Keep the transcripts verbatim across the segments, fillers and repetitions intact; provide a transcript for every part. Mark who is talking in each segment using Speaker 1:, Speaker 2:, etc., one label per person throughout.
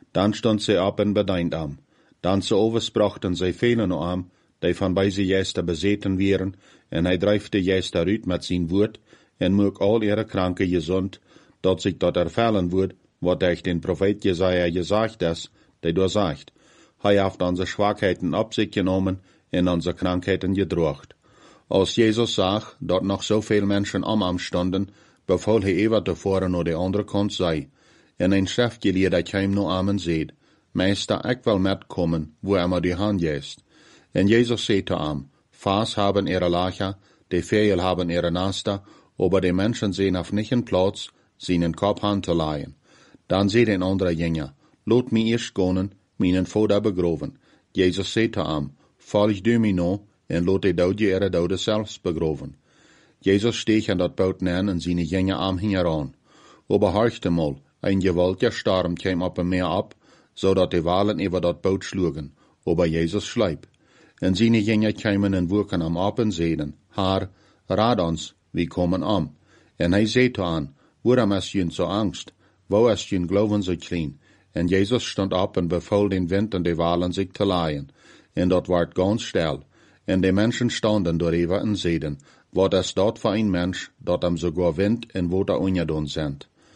Speaker 1: Dan stond zij op en bedeint am. Dan ze oversprachten zij velen am, die van bij ze jester bezeten wieren, en hij drijft de jester uit met zijn woord, en maakt al ihre kranken gezond, dat zich dat ervallen wordt, wat echt den Prophet Jesaja gesagt is, die doorzagt. Hij heeft onze Schwachheiten op zich genomen en onze Krankheiten gedroogd. Als Jezus zag dat nog zoveel mensen om hem stonden, beval hij even tevoren naar de andere kant zei. En een schriftgeleerde kwam naar hem en zei, Meester, ik wil metkomen, wo er maar die hand jest. En Jezus zei te hem, Vaas haben ihre Lacher, die Vögel haben ihre Nester, aber die Menschen sehen auf nicht in Platz, seinen Kopf an zu leihen. Dan zei een andere Jünger, Laat mij eerst gaan, mijn vader begraven. Jezus zei te hem, Volg du mij nou, en laat de dood je ihre doden zelfs begraven. Jezus steeg aan dat boot neer en zijn Jünger am hing aan. Aber horchte mal, ein gewaltiger Sturm kwam op hem meer op, zodat de walen over dat boot sloegen, aber Jezus schleip. En zijn Jünger kwamen en woeken am op en zeiden, Herr, raad ons, we komen om. En hij zei te aan, waarom is jun zo angst? Wo is jun geloven zo klein? En Jezus stond op en beval den wind en de walen zich te laaien. En dat werd ganz stil. En de mensen stonden door even en zeiden, wat is dat voor een mens, dat hem sogar wind en water ongedaan zijn?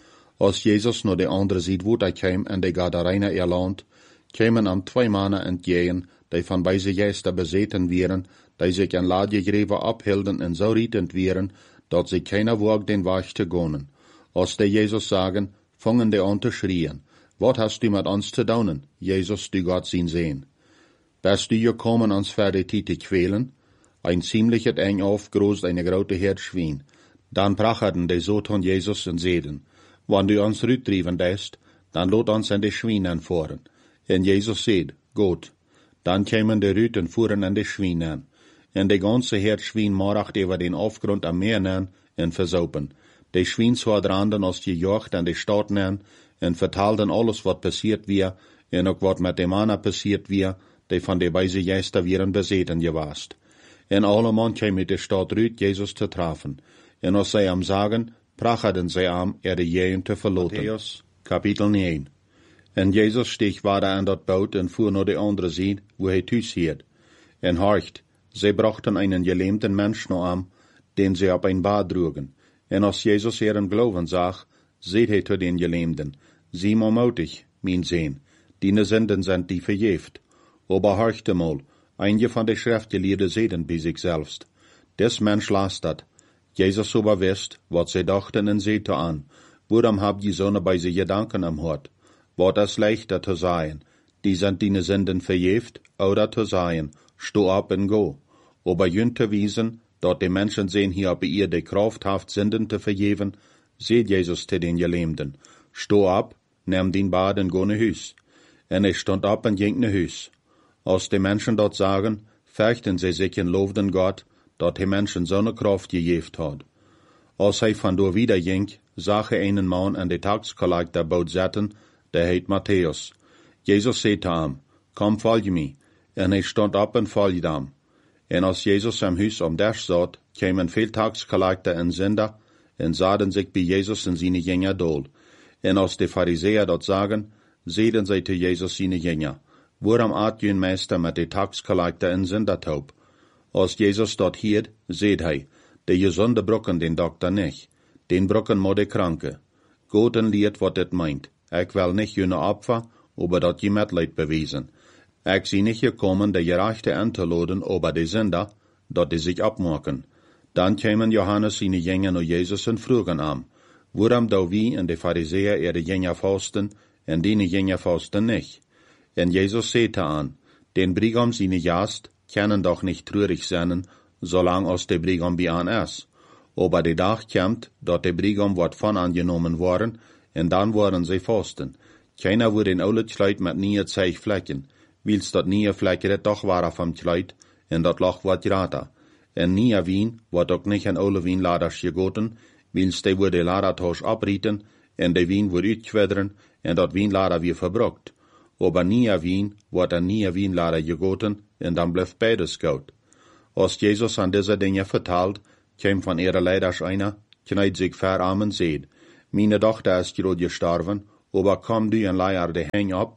Speaker 1: Als Jezus naar de andere zijde water kwam en de Gadarener erland, kwamen hem twee mannen entgegen, die van bij ze geister bezeten wieren, die zich in laadjegreven ophielden en zo rietend wieren, dat ze keiner wog den Weg te gaan. Als de Jezus sagen, vangen de an te schreien, wat hast du met ons te doen, Jezus, du Gott zien sehen? Bist du gekommen, ons voor de tijd te kwelen? Ein ziemlich het eng aufgroß eine grote Herd Schwein. Dan pracherten de Sohn Jezus en zeiden, wann du ons rüttrieben dest, dan lot ons in de Schweinen voeren. En Jezus zeid, gut. Dan kämen de Rüt en fuhren in de Schweinen. En de ganze Herd Schwein moracht über den Aufgrund am Meer nen en versaupen. De Schweinshoordranden als die Jocht an de Stadt nen en vertaalden alles wat passiert wie en ook wat met de mannen passiert wie, die van de wijze Geister wieren bezeten gewaast. En alleman kwam mit de Stadt Rüt Jezus te treffen. En als zij hem zagen, pracherden zij am er de Jehen te verloten. Matthäus, Kapitel negen. En Jezus steeg verder aan dat boot en voer naar de andere zijde, wo hij thuis hield. En horcht, zij brachten einen gelähmten Mensch naar hem, den zij op een Bad droegen. En als Jezus ihren Glauben zag, zei hij zu den Gelähmten, Sieh mal mutig, mein Sehn, deine Sünden sind die verjeft. Aber horchte mal, einige von de Schriftgelehrten zeiden bij sich selbst, des Mensch lastert. Jesus aber wisst, wat zij dachten en zei te aan, waarom habt je zonne bij ze Gedanken am Hort? Wat is leichter te zijn, die sind deine Sünden verjeft, oder te zijn, sto op en go. Aber jün te wiesen, dat de Menschen sehen hier op ihr de Kraft haft Sünden te verjeven, seht Jesus te den Gelähmten, sto op, neem den Bad en go ne huis. En hij stond op en ging ne huis. Als de Menschen dort sagen, fürchten sie sich en loofden Gott, dat de Menschen zo'n Kraft gegeven had. Als hij van door wieder ging, zag hij einen Mann an de taxcollector boot zetten, der heet Matthäus. Jezus zei te hem, kom volg mij. En hij stond op en volgde hem. En als Jezus am huis om des zat, kwamen veel taxcollector en zinder, en zaden zich bij Jezus en zijn Jünger dool. En als de Pharisäer dat zagen, zeiden zij te Jezus zijn Jünger, waarom aat je meester met de taxcollector en zindertaub? Als Jezus dat hield, zeid hij, de gezonde brokken den dokter nicht, den brokken moet de kranke. Goed en leert wat dit meint. Ik wil nicht jene Opfer, aber dat je Mitleid beweisen. Ik zie nicht gekommen, de gerechte aan te laden, aber de zinder, dat die sich abmaken. Dan kwamen Johannes seine Jünger naar Jezus en vroegen am, waarom da wie en de Pharisäer ihre Jünger fasten, en die Jünger fasten nicht? En Jezus zei te aan, den Brigam seine Gast können doch nicht traurig sein, solang als de Brigam bij aan is. Aber de dag komt, dat de Brigam wordt van angenommen worden, en dan worden zij fasten. Keiner wordt in oude Kleid met nieuwe zeig vlekken, wils dat nieuwe vlekken het toch waren van Kleid, en dat lach wordt grata. En nieuwe wien wordt ook niet in oude wienladers gegoten, wils de wordt de ladertausch abrieten, en de wien wordt uitgewederen, en dat wienlader weer verbrukt. Aber nieuwe wien wordt een nieuwe wienlader gegoten, en dan blijft beides goud. Als Jezus aan deze dingen vertaalt, kwam van ihre leiders einer, knijt zich ver aan en zeid, Meine Tochter is gerade gestorven, aber komm du en leier de heng op,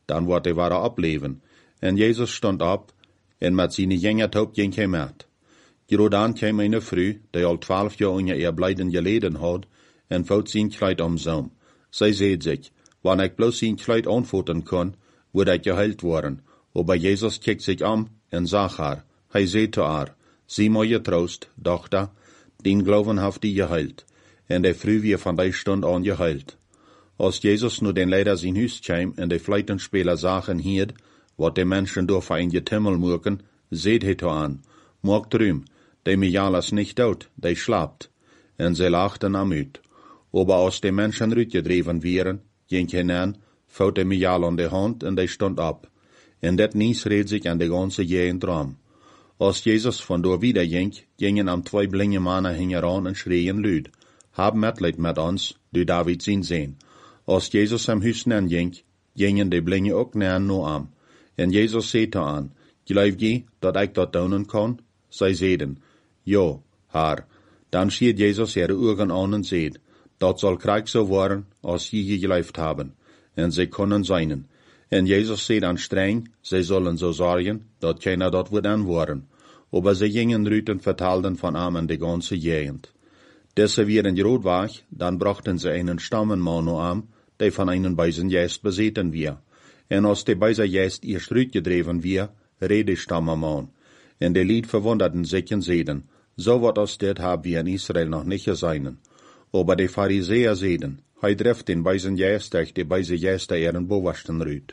Speaker 1: dan wordt hij ware opleven. En Jezus stond op, en met zijn jengert op ging hij met. Hierodan kwam een vrouw, die al twaalf jaar onder ihr blijden geleden had, en vouwt zijn kleid omzoom. Zij zei zich, wanneer ik bloos zijn kleid aanvoeten kon, wordt ik geheild worden. Aber Jezus keek zich om en zag haar. Hij zei te haar, zie maar je troost, dochter, dien geloven heeft die geheild. En de vrouw weer van die stund aan geheild. Als Jezus nu den leider zijn huis kwam en de fluitenspeler zagen hierd, wat de mensen door voor een getimmel moeken, zeed hij toe aan, maak drum, de Michal is niet dood, de slaapt. En zij lachten am uit. Aber als de mensen uitgedreven wieren, ging hinein, vouwt de Michal aan de hand en de stond op. En dat nies reed zich aan de ganze gegend ram. Als Jezus van door wieder ging, gingen am twee blinde mannen hingeran en schreien luid. Hab Mitleid met ons, du David zijn zoon. Als Jezus am huis nen ging, gingen de blinde ook nen no am. En Jezus zei te aan, geloof je dat ik dat doen kan? Zij zeiden, ja, haar. Dan schiet Jezus ihre ogen aan en zei, dat zal krijg zo worden, als je geloofd hebben. En zij konden zijnen. En Jezus zei dan streng, zij zullen zo zorgen, dat keiner dat wordt aanwoorden. Aber zij gingen eruit en vertelden van hem in de ganze gegend. Deze wieren groot was, dan brachten ze einen stammenman no am, die van einen bijzen Geist bezeten wir. En als de bijzen Geist eerst uitgedreven wir, reed de stammenman. En de Lied verwunderten sich en zeiden, so wat als dit haben wir in Israel noch nicht gesehen. Aber de Pharisäer zeiden, hij treft den bijzen Geist durch de bijzen Geist der ihren Bewachten ruit.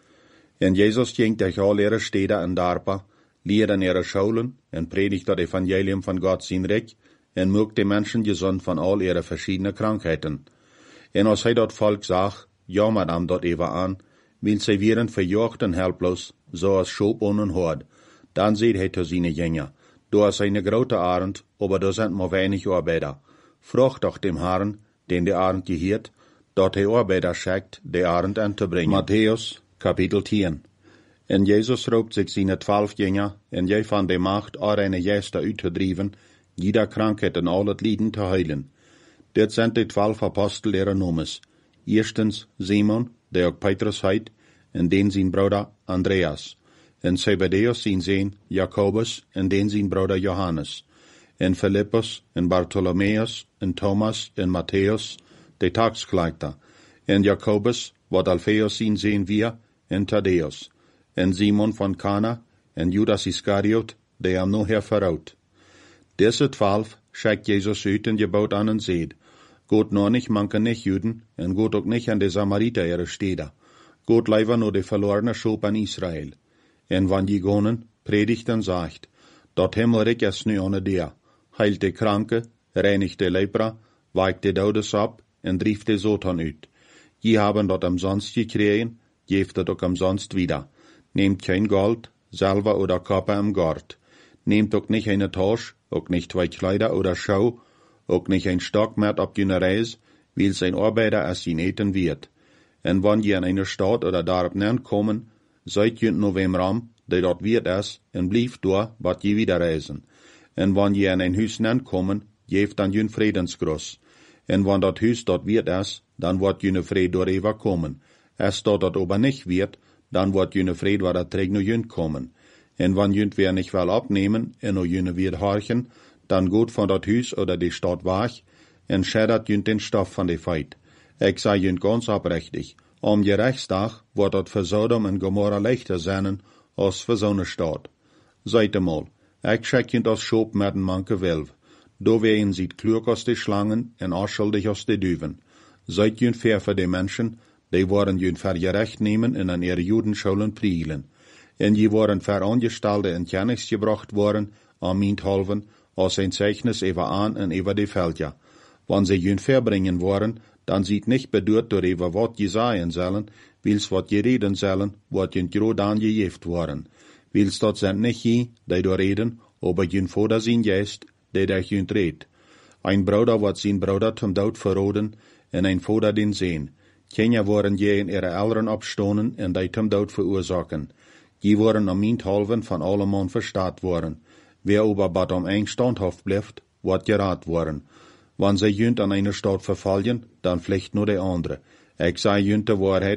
Speaker 1: En Jezus ging durch al ihre steden en dorpen, leerde ihre Schulen en predigt das Evangelium von Gott zijn Reich en maakte de mensen gezond van al ihre verschiedene Krankheiten. En als hij dat volk zag, jammert hem dat even aan, weil zij wieren verjocht en helplos, zoals Schop ohne Hord. Dan zei hij te zijn Jünger, du hast eine grote Arend, aber du sind maar weinig Arbeiter. Vroeg doch dem Herrn, den de Arend gehiert, dat hij Arbeiter schickt, de Arend an te brengen. Matthäus, Kapitel tien. En Jezus roept zich zijn twaalf Jünger, en jij van de macht al eine Geister uit te drijven, jeder Krankheit en al het lijden te heilen. Dit zijn de twaalf Apostel ihre Nomes. Eerstens Simon, der ook Petrus heet, en den zijn broeder Andreas. En Zebedeus zijn zoon Jacobus, en den zijn broeder Johannes. En Philippus, en Bartholomeus, en Thomas, en Matthäus, de taxkleiter. En Jacobus, wat Alpheus zijn zoon wir, en Thaddeus. En Simon van Kana, en Judas Iscariot, der hem nachher verraut. Deze twaalf schickt Jesus uit en gebot an en zeid, Gott nur nicht manke nicht Juden, en Gott ook nicht an de Samariter ihre Städte. Gott leiver nur de verlorene Schop an Israel. En wann die gonen, predigt en sagt, dat Himmelreich is nu ohne der, heilt de Kranke, reinigt de Lepra, weigt de Daudes ab, en drieft de Satan uit. Je haben dat umsonst gekregen, geeft het ook umsonst wieder. Nehmt kein Gold, Silber oder Kopper im Gord. Nehmt ook nicht eine Tasche, ook nicht zwei Kleider oder Schau, ook nicht ein Stock mit op jene Reis, weil sein Arbeiter es ihn eten wird. En wann je in eine Stadt oder daarop nen kommen, seid je no wem ram, die dort wird es, en blieft door, wat je wieder reisen. En wann je in ein Huis nen kommen, geeft dan jun Friedensgruß. En wann dat Huis dort wird es, dan wordt jene Vrede door Eva kommen. Es dort dat aber nicht wird, dan wordt jene Vrede waar dat träg no jün kommen. En wann jünt wer nicht wel opnemen, en no jene wird horchen, dan goed van dat huis oder die Stadt weg, en schädert jünt den Stoff van de Feit. Ik sei jünt ganz oprechtig, om je rechtsdag wordt dat voor Sodom en Gomorra leichter zijn, als voor zo'n Stadt. Seid mal, ik schek jünt als Schop met een manke Wilf. Do ween ziet klug als de Schlangen en onschuldig als de Duven. Seid jünt fair voor de mensen, die worden jünt vergerecht nemen en aan ihre Judenschulen prielen. En je worden verangestelde en kennis gebracht worden, aan minthalven, als ein Zeichnis über an en über die Felder. Wann sie jün verbringen worden, dann sieht nicht bedurt door über wat je sagen sollen, wils wat je reden sollen, wat jün groot aan gejeft worden. Wils dat sind nicht je, die door reden, aber jün Vater zijn Geist, die durch jün redt. Ein Bruder wat zijn Bruder zum Dood verroden, en ein Vater den Sehn. Kinder worden je in ihre Eltern abstonen en die zum Dood verursachen. Je worden am minthalven van alleman verstaat worden. Wer aber bad am eng standhaft bleibt, wird gerat worden. Wann sie jünt an eine Stadt verfallen, dann vielleicht nur der andere. Ich sei jünt der Wahrheit,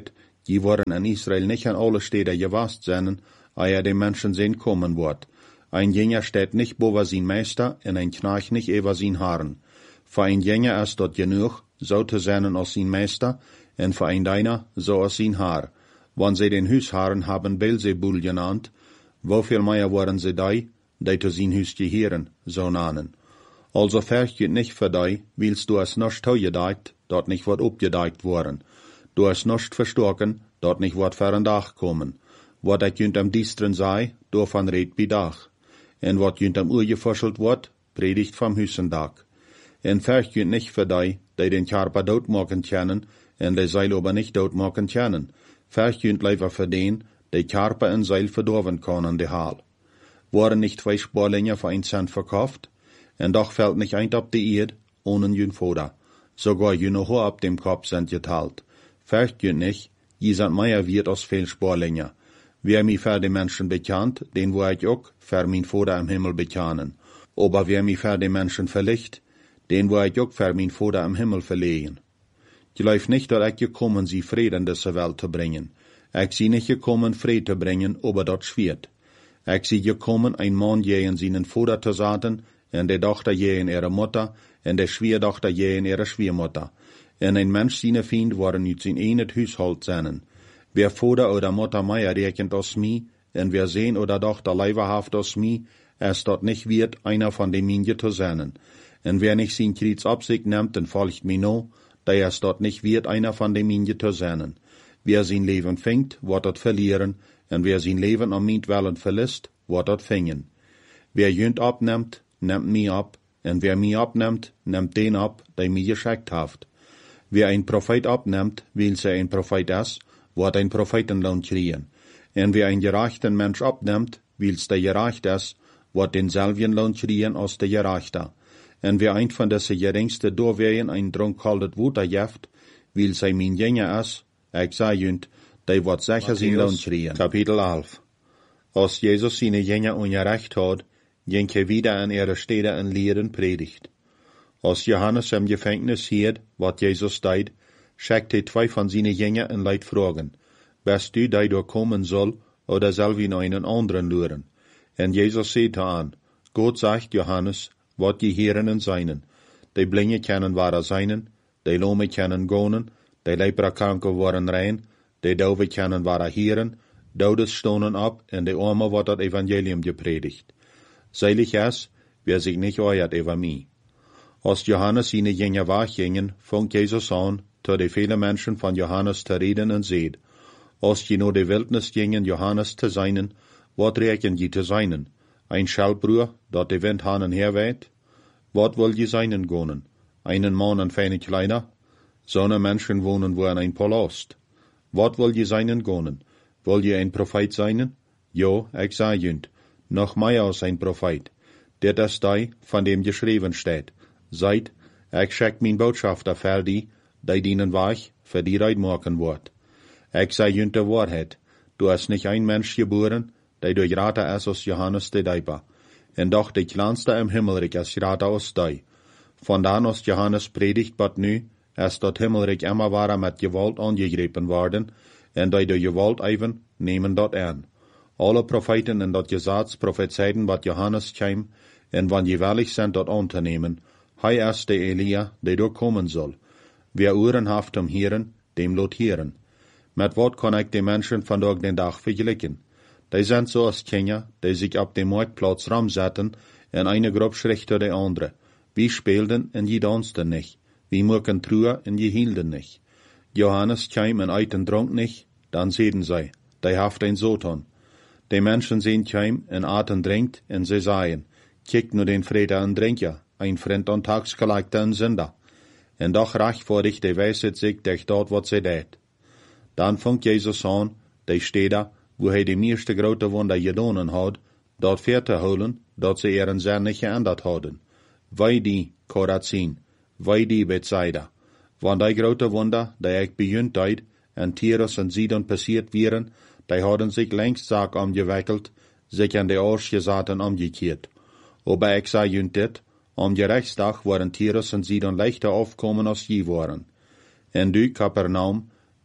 Speaker 1: die worden in Israel nicht an alle Städte gewast sein, ehe die Menschen sehen kommen wird. Ein Jünger steht nicht boven sein Meister, und ein Knecht nicht über sein Herrn. Für ein Jünger ist dort genug, so zu sein als sein Meister, und für ein Deiner, so als sein Herr. Wenn sie den Hausherren haben Beelzebul genannt, wofür mehr waren sie die, die zu sein Haus gehören, so nannen. Also fürcht nicht für die, willst du es nicht toegedeiht, dort nicht wird abgedeiht worden. Du es nicht verstocken, dort nicht wird für ein Dach kommen. Wat ik junt am Diestren sei, davon red bei Dach. En wat junt am Uhr gefuschelt wird, predigt vom Hüssendag. En fürcht junt nicht für die, die den Körper dort machen können, en die Seil aber nicht dort machen können. Fürcht junt lieber für den, die Körper en Seil verdorven können, die Hal. Waren nicht zwei Sparlinge für ein Cent verkauft? En doch fällt nicht ein ab die Erd, ohne jün Foda. Sogar jün noch ab dem Kopf sind geteilt. Fürcht junt nicht, je sind mehr wird als viel Sparlinge. Wer mich für die Menschen bekannt, den wo ich auch für mein Vater im Himmel bekennen. Aber wer mich für die Menschen verlicht, den wo ich auch für mein Vater im Himmel verlegen. Ich glaube nicht, dass ich gekommen sie Frieden in diese Welt zu bringen. Ich sie nicht gekommen, Frieden zu bringen, aber dort schwert. Ich sie gekommen, ein Mann jähen seinen Vater zu sagen, und die Tochter jähen ihre Mutter, und die Schwiegertochter jähen ihre Schwiegermutter. Und ein Mensch seine Fiend waren nicht sein eines Haushalt seinen. Wer Vater oder Mutter mehr rechnet als mi, und wer Sehn oder Tochter leiberhaft als mi, es dort nicht wird, einer von den Minje zu sein. Und wer nicht sein Krieg ab sich nimmt, dann folgt mi no, da es dort nicht wird, einer von den Minje zu sein. Wer sein Leben fängt, wird dort verlieren, und wer sein Leben am Mietwellen verlässt, wird dort fängen. Wer jünd abnimmt, nimmt mi ab, und wer mi abnimmt, nimmt den ab, der mi geschickt haft. Wer ein Prophet abnimmt, will se ein Prophet ist, wird ein Prophetenlohn kriegen. Und wer ein gerechten Mensch abnimmt, will's der gerecht ist, wird denselben Lohn kriegen als der Gerechte. Und wer ein von diesen geringste Dorwehen ein drunkkaldet Wuter jeft, will sei mein Jünger ist, ich sag jünd, der wird sicher sein Lohn kriegen. Kapitel elf. Als Jesus seine Jünger ungerecht hat, ging er wieder an ihre Städte und Lehren predigt. Als Johannes im Gefängnis hielt, wat Jesus deed, schickte zwei von seinen Jüngern und leid fragen, bist du, der dort kommen soll, oder soll wir noch einen anderen luren? Und Jesus sagte an, Gott sagt Johannes, wat die Herren und Seinen, die Blinge können wahrer seinen, die Lome können gonen, die Leprakranke waren rein, die Dove können wahrer Herren, Dodes stonen ab, und die Arme wird das Evangelium gepredigt. Selig ist, wer sich nicht euert über mich. Als Johannes seine Jünger weggingen, fängt Jesus an, zu die viele Menschen von Johannes zu reden und seht, als je nur die Wildnis gingen, Johannes zu seinen, wat rechnen je zu seinen? Ein Schallbrühr, dat die Wind hanen herweht? Wat will je seinen gonen? Einen Mann an feine Kleider? Sonne Menschen wohnen wo an ein Palast. Wat will je seinen gonen? Will je ein Prophet seinen? Jo, ich sag jünd, noch mehr als ein Prophet. Der ist die, von dem geschrieben steht. Seid, ich schick mein Botschafter für die, die dienen Weg für die Reit machen wird. Ich sag jünd der Wahrheit, du hast nicht ein Mensch geboren, der durch Rata ist als Johannes der Deiber. Und doch die kleinste im Himmelreich ist Rata als die. Von da als Johannes predigt bat nu, ist dort Himmelreich immer wahrer mit Gewalt angegriffen worden, und die durch Gewalt even, nehmen dort an. Alle Propheten in dort Gesetz prophezeiten, wat Johannes käm, und wann je willig sind dort anzunehmen, hei ist der Elia, der dort kommen soll. Wer Ohren haft um Hören, dem lot hören. Mit wat kann ich die Menschen von dort den Tag vergleichen? Die sind so als Kinder, die sich auf dem Marktplatz ramsetzen, und eine Gruppe schricht der andere. Wie spielten und je dansten nicht. Wie mucken Truhe und je hielten nicht. Johannes käm und eiten Trunk nicht, dann sehen sie, die haft ein Soton. Die Menschen sehen käm und aten trinkt, und sie sagen, kick nur den Freda und Trinker, ein Freund und Tagsgelagter und Sünder. Und doch recht vor dich, die weiset sich, durch dort, wat sie tät. Dann fängt Jesus an, die steht da, wo er die meiste grote Wunder gedonen hat, dort fährt zu holen, dort sie ihren Sinn nicht geändert haben. Wei die, Korazin, wei die Bethsaida. Wann die grote Wunder, die ich bejunt deid, und Tyrus und Sidon passiert wären, die haben sich längst Sack umgewickelt, sich an die Arschgesaten umgekehrt. Aber ich sag junt dit, am Gerichtstag waren Tyrus und Sidon leichter aufkommen als je waren. Und du, Kapernaum,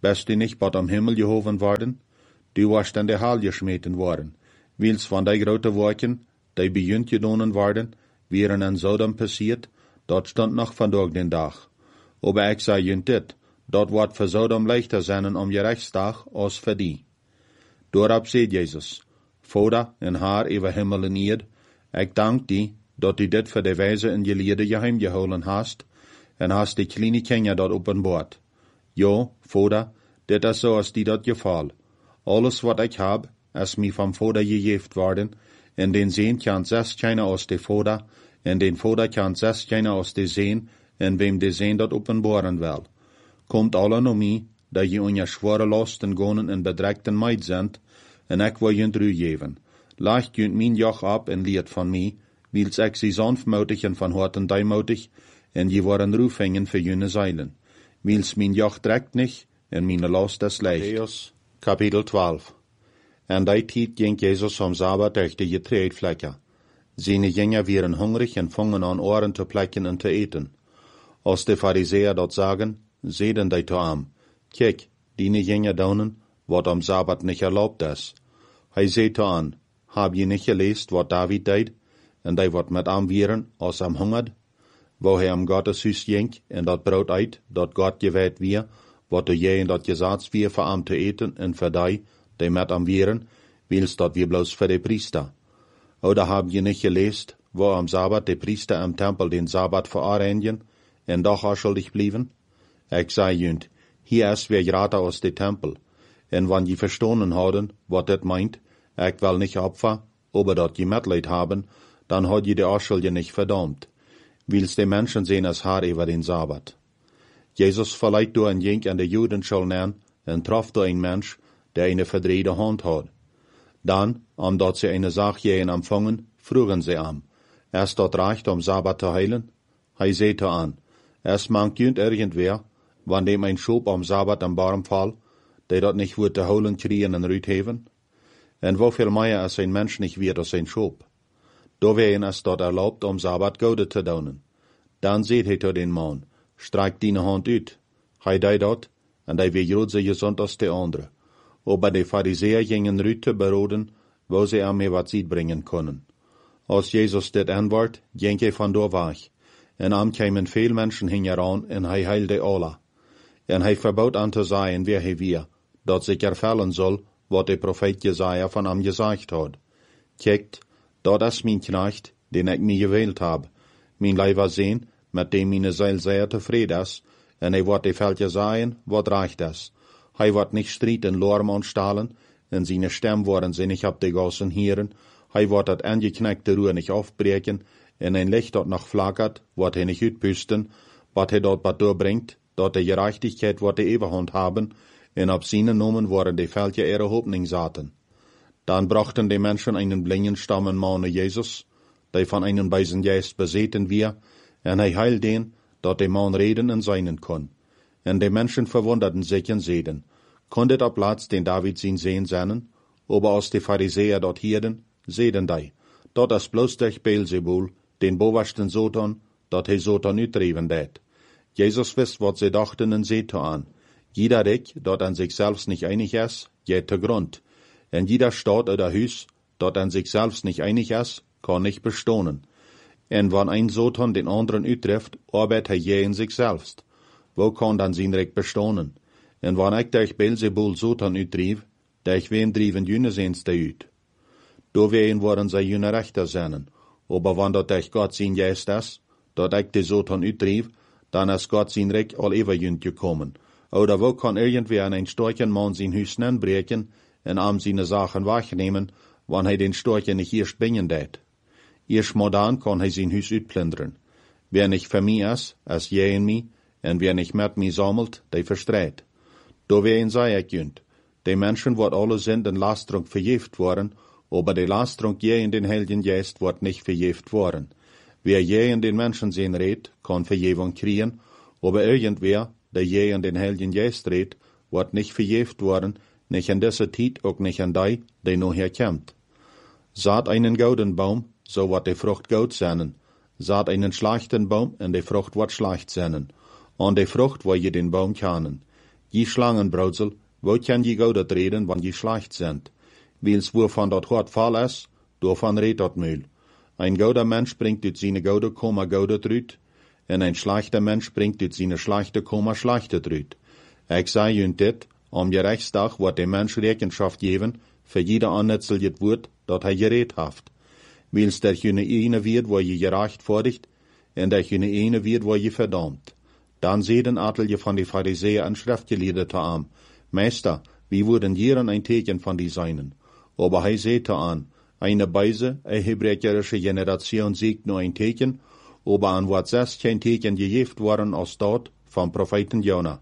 Speaker 1: bist du nicht bot am Himmel gehoven worden? Du warst in der Hall geschmeten worden. Wils van die grote Wolken, die bejunt gedonen worden, wären in Sodom passiert, dort stond noch vandaag den Dag. Aber ich sage junt dit, dort wordt für Sodom leichter zijn om je rechtsdag als für die. Daarop zei Jezus, Vader en Haar over Himmel en Erd, ik dank die, dat du dit voor de wijze in je lieden geheim gehouden hast, en hast die kleine Kinder dort openbaard. Ja, Vader, dit is zoals die dat geval. Alles wat ik heb, is mij vom Vader gegeven worden, en den Seen kan zes keiner aus de Vader, en den Vader kan zes keiner aus de Seen, en wem de Seen dat openbaren wil. Komt alle naar mij, dat je on je zware lasten gonen en bedreigten meid zijn, en ik wil je ru geven. Lacht je mijn joch ab en leert van mij, wils ik zie sanftmütig en van harten deimotig, en je worden roefingen voor jene zeilen. Wils mijn joch trekt nicht, en mijn last is leicht. Matthäus, Kapitel twaalf. En die tijd ging Jezus om Sabbat durch die Getreidflecken. Seine Jünger wären hungrig en fangen an Ohren te plekken en te eten. Als de Pharisäer dort sagen, sehen die to am. Kijk, die Jünger daunen, wat am Sabbat nicht erlaubt is. Hij zei to an, hab je nicht geleest wat David deed, en die wat met am wären, als am hungert? Wo hij am Gotteshuis ging, en dat brood uit, dat God gewijd weer, wat de je in dat gezats weer voor am te eten, en voor die, die met am wären, wils dat weer bloos voor de priester. Oder hab je nicht geleest, wo am Sabbat de priester am Tempel den Sabbat verarrangen, en doch schuldig blieben? Ik zei junt, hier is weer gerade aus de Tempel, en wann je verstonen houden, wat dit meint, ik wil nicht opfer, aber dat je Mitleid haben, dann had je de Arschuldige nicht verdammt. Wils de Menschen sehen es haar über den Sabbat. Jesus verleiht door een jink an de Judenschule neer, en trof door een Mensch, der eine verdrehte Hand had. Dann, omdat sie eine Sache jähen empfangen, frugen sie am, erst dort reicht, um Sabbat zu heilen? Hij sehte an, es mangt jünt irgendwer, wann dem ein Schop am Sabbat am Baum fall, der dort nicht wird te holen kriegen en rüt heven? En wofür mehr als ein Mensch nicht wird als ein Schop? Da wären es dort erlaubt, um Sabbat Gode te donen. Dann seht he to den Mann, streik deine Hand uit. Hij dei dort, en die weer grootse gezond als de andere. Aber die Pharisäer gingen rüt te beroden, wo sie am wat ziet bringen können. Als Jesus dit antwoord, ging hij van door weg. En am kwamen veel mensen hingeran, en hij heilde alle. En hij verbood aan te zeggen wie hij weer, dat zich ervallen zal, wat de profeet Jesaja van am gezegd had. Kijkt, dat is mijn knecht, den ik mij gewählt heb. Mijn leiver zien, met dem meine Seil sehr tevreden is, en hij wordt de veltje zeggen, wat recht is. Hij wordt nicht strijd en lorm aanstalen, en seine stem worden ze nicht ab de gassen hieren. Hij wordt dat angeknackte Ruhe nicht aufbreken, en een licht dat nog flackert, wordt hij nicht uitpusten, wat hij dort wat doorbringt, dat de gerechtigkeit wordt de Eberhand haben, en op seine Nomen worden de veltje ihre Hoffnung zaten. Dann brachten die Menschen einen blinden stammen Mann Jesus, der von einem beisen Geist beseten wir, en hij heilt den, dat de Mann reden en seinen kon. En die Menschen verwunderten sich en zeiden, kon dit op plaats den David zien sehen seinen, aber als die Pharisäer dort hierden, zeiden die, dat is bloos durch Beelzebul, den boversten Satan, dat hij Satan uitdreven deed. Jesus wist wat ze dachten en zei aan, jeder Rik, dat an sich selbst nicht einig is, geht te Grund, en jeder Staat oder Hüs, dat an sich selbst nicht einig is, kann nicht bestonen. En wann ein Satan den anderen uittreft, arbeitet hij je in sich selbst. Wo kann dann sein Rik bestonen? En wann ik durch Beelzebul Satan uitdrief, durch wem drieven jüne seens de uit? Do ween worden zij jüne rechter zijn, aber wann dat durch Gott sein Geist is, dat ik de Satan uitdrief, dann is Gott sein Rik al ever jünt gekommen. Oder wo kann irgendwer an ein starken Mann sein Hüs breken en am seine Sachen wegnehmen, wann hij den Storchen nicht erst bringen deed? Erst mal dann kann hij sein Hüs uitplündern. Wer nicht für mich is, is je in mich, en wer nicht mit mich sammelt, der verstreit. Da wen sei ich jünt. Die Menschen wird alle sind in Lastrung vergift worden, aber die Lastrung je in den Heiligen Geist wird nicht vergift worden. Wer je in den Menschen sehen redt, kann Vergebung kriegen, aber irgendwer, der je in den Heiligen Geist redt, wird nicht vergift worden, nicht in dieser Zeit, auch nicht in die, die noch herkommt. Saat einen gouden Baum, so wird die Frucht goud sein. Saat einen schlechten Baum, und die Frucht wird schlecht sein. Und die Frucht, wo je den Baum kennen. Je Schlangenbrautsel, wo kann je goudet reden, wann je schlecht sind? Wils wovon dat hart fall is, daarvan redt dat Mühl. Ein gouder Mensch bringt uit seine goude Koma goudet rüt, en ein schlechter Mensch bringt uit seine schlechte Koma schlechtet rüt. Ik zei junt dit, om je rechtsdag wordt de mens Rechenschaft geven, voor jeder annetzel het woord dat hij gereed heeft. Wils dat je ene wird, waar je gerechtvaardigt, en dat je ene wird, waar je verdammt. Dan zeiden atel van die Pharisäer en Schriftgelehrte aan, Meister, wie würden jeren ein Teken von die seinen? Aber hij sagte an, eine Beise, eine hebräische Generation siegt nur ein Teken, aber an wat zes kein Teken gegeft worden als dort vom Propheten Jona.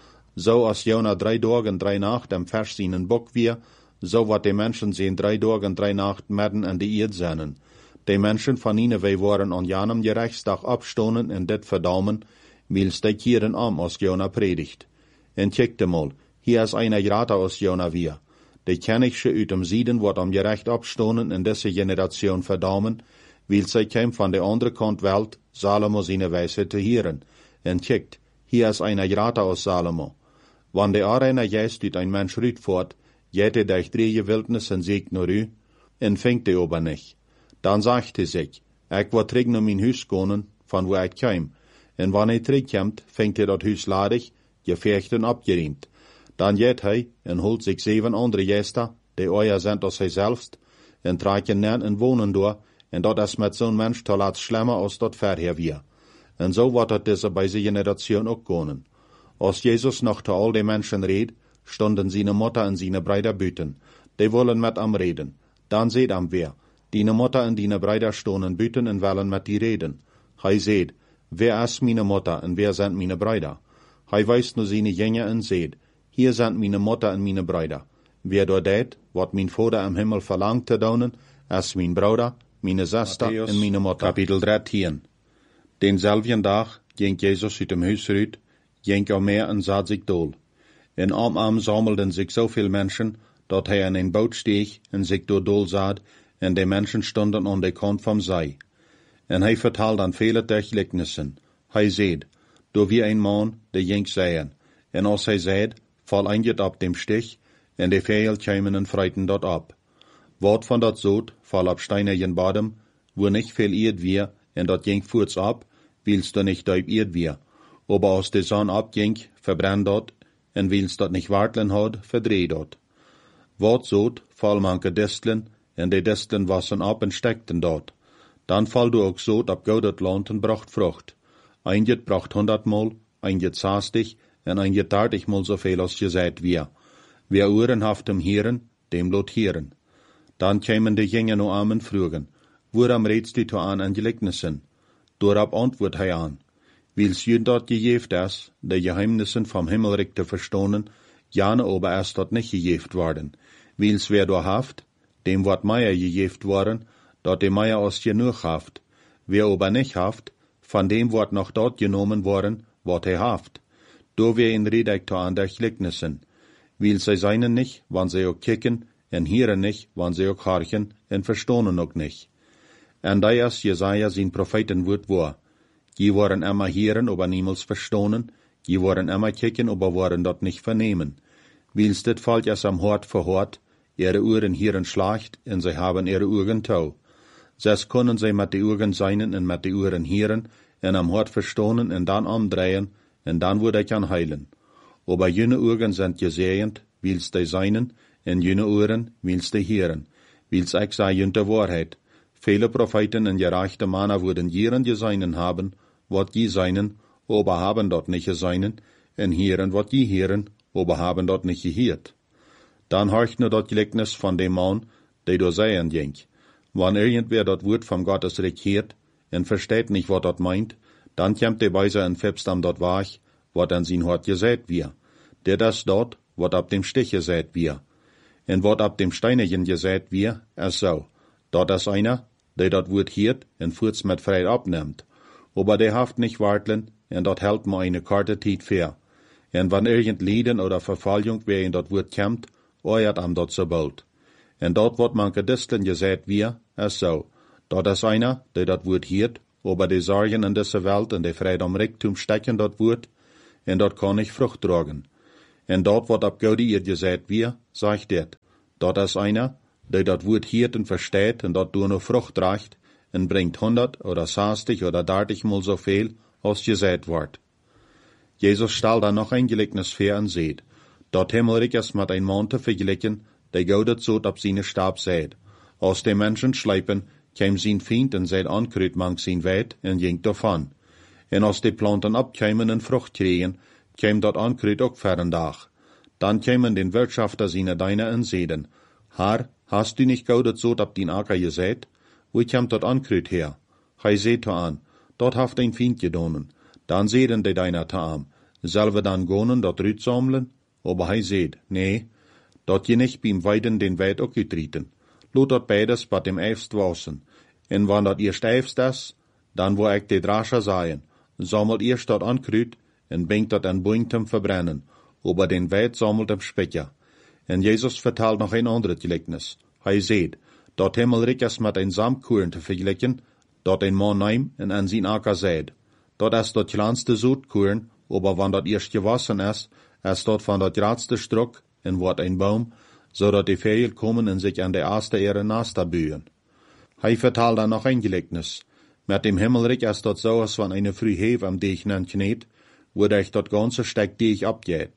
Speaker 1: So als Jona drei Tage und drei Nacht am Vers seinen Bock wir, so wat die Menschen sehen drei Tage und drei Nacht mitten an die Erde seinen. Die Menschen von Nineveh waren an jenem Gerechtstag abstonen und dit verdammen, wils die kieren am als Jona predigt. En checkte mal, hier is einer grater als Jona wir. De kennigsche uit dem Sieden wordt am gerecht abstonen in deze generation verdammen, wils zij kem van de andere kant Welt Salomo seine Weisheit te hieren. En checkt, hier is einer grater als Salomo. Wann de arena juist uit ein Mensch rüt fort, jette durch drei Wildnis en siegt nur u, en fängt de ober nicht. Dan sagt hij sich, ik wil terug naar mijn huis gaan, van waar ik kem. En wann hij terugkomt, fängt hij dat huis ladig, gefecht en abgeriemt. Dan jet hij en holt zich zeven andere gäster, die euer sind als hij selbst, en traken nen en wonen door, en dat is met zo'n mens te laat schlimmer als dat verher wir. En zo wordt het deze bij zijn generation ook gaan. Als Jezus nog te al die mensen reed, stonden zijn Mutter en zijn Brüder buiten. Die wollen met hem reden. Dan zeet hem weer, die Mutter en die Brüder stonden buiten en willen met die reden. Hij zeet, wer is mijn Mutter en wer zijn mijn Brüder? Hij wijst naar zijn jenge en zeet, hier sind meine Mutter und meine Brüder. Wer dort deed, wat mein Vater im Himmel verlangt te doen, is mein Bruder, meine Schwester und meine Mutter. Kapitel dreizehn. Denselben Dag ging Jesus uit dem Huis uit, ging er meer en zat zich dool. In am am sammelden sich so viel Menschen, dat hij in een boot steeg en zich door dool zat, en de Menschen stonden aan de kant vom Zee. En hij vertelde aan vele Gleichnissen. Hij zeid, door wie een man, de ging zeien, en als hij zeid, val einget ab dem Stich, en de Vögel kämen en freiten dort ab. Wort von dat Sod, fall ab steinigen Badem, wo nicht viel Erd wir, en dat ging furz ab, willst du nicht daib Erd wir. Aber aus de Sonne abging, verbrennt dort, en willst dat nicht wartlen hat, verdreh dort. Wort Sod, fall manke Distlen, en de Distlen wassen ab en steckten dort. Dan fall du auch Sod ab goudet Land en bracht Frucht. Einget bracht hundertmal, einget zastig, en einget taartigmal zoveel als je seid wir. Wer Ohren haft dem Hieren, dem lot hieren. Dan kämen de Jünger no am en frugen, woram redst du to an an Gleichnissen? Dorab antwoord hij aan, wils je dort gejeft is, de Geheimnissen vom Himmelreich te verstonen, jane ober is dat nicht gejeft worden. Wils wer do haft, dem wordt Meier gejeft worden, dat de Meier aus genug haft. Wer ober nicht haft, van dem wordt noch dort genomen worden, wat hij haft. Do wer in Redektor an der Gleichnissen. Wils zij seinen nicht, wann zij ook kicken, en hieren nicht, wann zij ook harchen, en verstonen ook nicht. En da is Jesaja zijn Prophetenwoord war. Die waren immer hieren, aber niemals verstonen, die waren immer kicken, aber waren dort nicht vernehmen. Wils dit fällt es am Hort für Hort, ihre Ohren hieren schlacht, en zij haben ihre Ohren tau. Zes können zij met de Ohren seinen en met de Ohren hieren, en am Hort verstonen en dan omdrehen, en dan wordt ik aan heilen. Aber jene Ohren sind gesehend, wils de seinen, en jene Ohren, wils de hieren. Wils ik sei jünte Wahrheit. Viele Propheten en gerechte Männer wurden jeren geseinen haben, wat je seinen, aber haben dort nicht geseinen, en hieren wat je hieren, aber haben dort nicht gehiert. Dan horcht nur dat Gleichnis von dem Mann, der do seien ging. Wann irgendwer dat Wort vom Gottes regiert, en versteht nicht, wat dat meint, dann kämmt der Weiser en febst am dort wach, wat an sin Hort gesät wir. Der das dort, wat ab dem Stich gesät wir. En wat ab dem Steinigen gesät wir, es so. Dort is einer, der dat Wort hiert, en furz met Freit abnimmt. Aber der haft nicht wartlen, en dat hält ma eine karte Tiet fair. En wann irgend Lieden oder Verfallung wer in dat Wort kämmt, euert am dort so bald. En dort wat manke Disteln gesät wir, es so. Dort is einer, der dat Wort hiert, aber die Sorgen in dieser Welt en de Freit am Reichtum stecken dat Wort, en dort kann ich Frucht tragen. En dort wat ab Gode ihr gesagt wir, sagt det. Dort is einer, der dat Wort hierten versteht en dat door no Frucht draagt, en bringt honderd oder zestig oder dertig mal so viel, als gesagt wordt. Jesus stel dan nog een gelijkenis voor en zegt, dat hemmelrijk is met een man te vergelijken, die Gode zot op zijn stab zet. Als de mensen slijpen, kwam zijn vriend en zijn ankruid mank zijn wijd en ging daarvan. En als de planten opkwamen en vrucht kregen, kwam dat ankruid ook voor een dag. Dan kwamen den Wirtschafter seine Deine en zeiden, Herr, hast du nicht Gode zot op din acker gezet? Wo kwam dat ankruid her? Hij zei te aan, dat haft een vriend gedonen. Dan zeiden de Deiner te aan, zullen we dan gonen dat ruut sammeln? Aber hij zei, nee, dat je nicht beim Weiden den Weid ook uitrieten. Lot dat beides bei dem eifst wassen. En wann dat eerst eifst is, dan wo ik de drascher sagen, sammelt eerst dat ankruid en bringt dat an Boingtem verbrennen, aber den Weid sammelt am Specher. En Jesus vertelt nog een andere gelijkenis. Hij zegt, dat hemmelrijk is met een Samtkuren te vergelijken, dat een man neemt en aan zijn akker zet. Dat is dat kleinste Zoetkuren, aber wann dat eerst gewassen is, is dat van dat grootste struk en wordt een boom, zodat de vijel komen en zich aan de eerste ere nasta buien. Hij vertelt dan nog een gelijkenis. Met dem hemmelrijk is dat zo als van een früh heef am Deichnen kneet, wodurch dat ganze stek deich abgeht.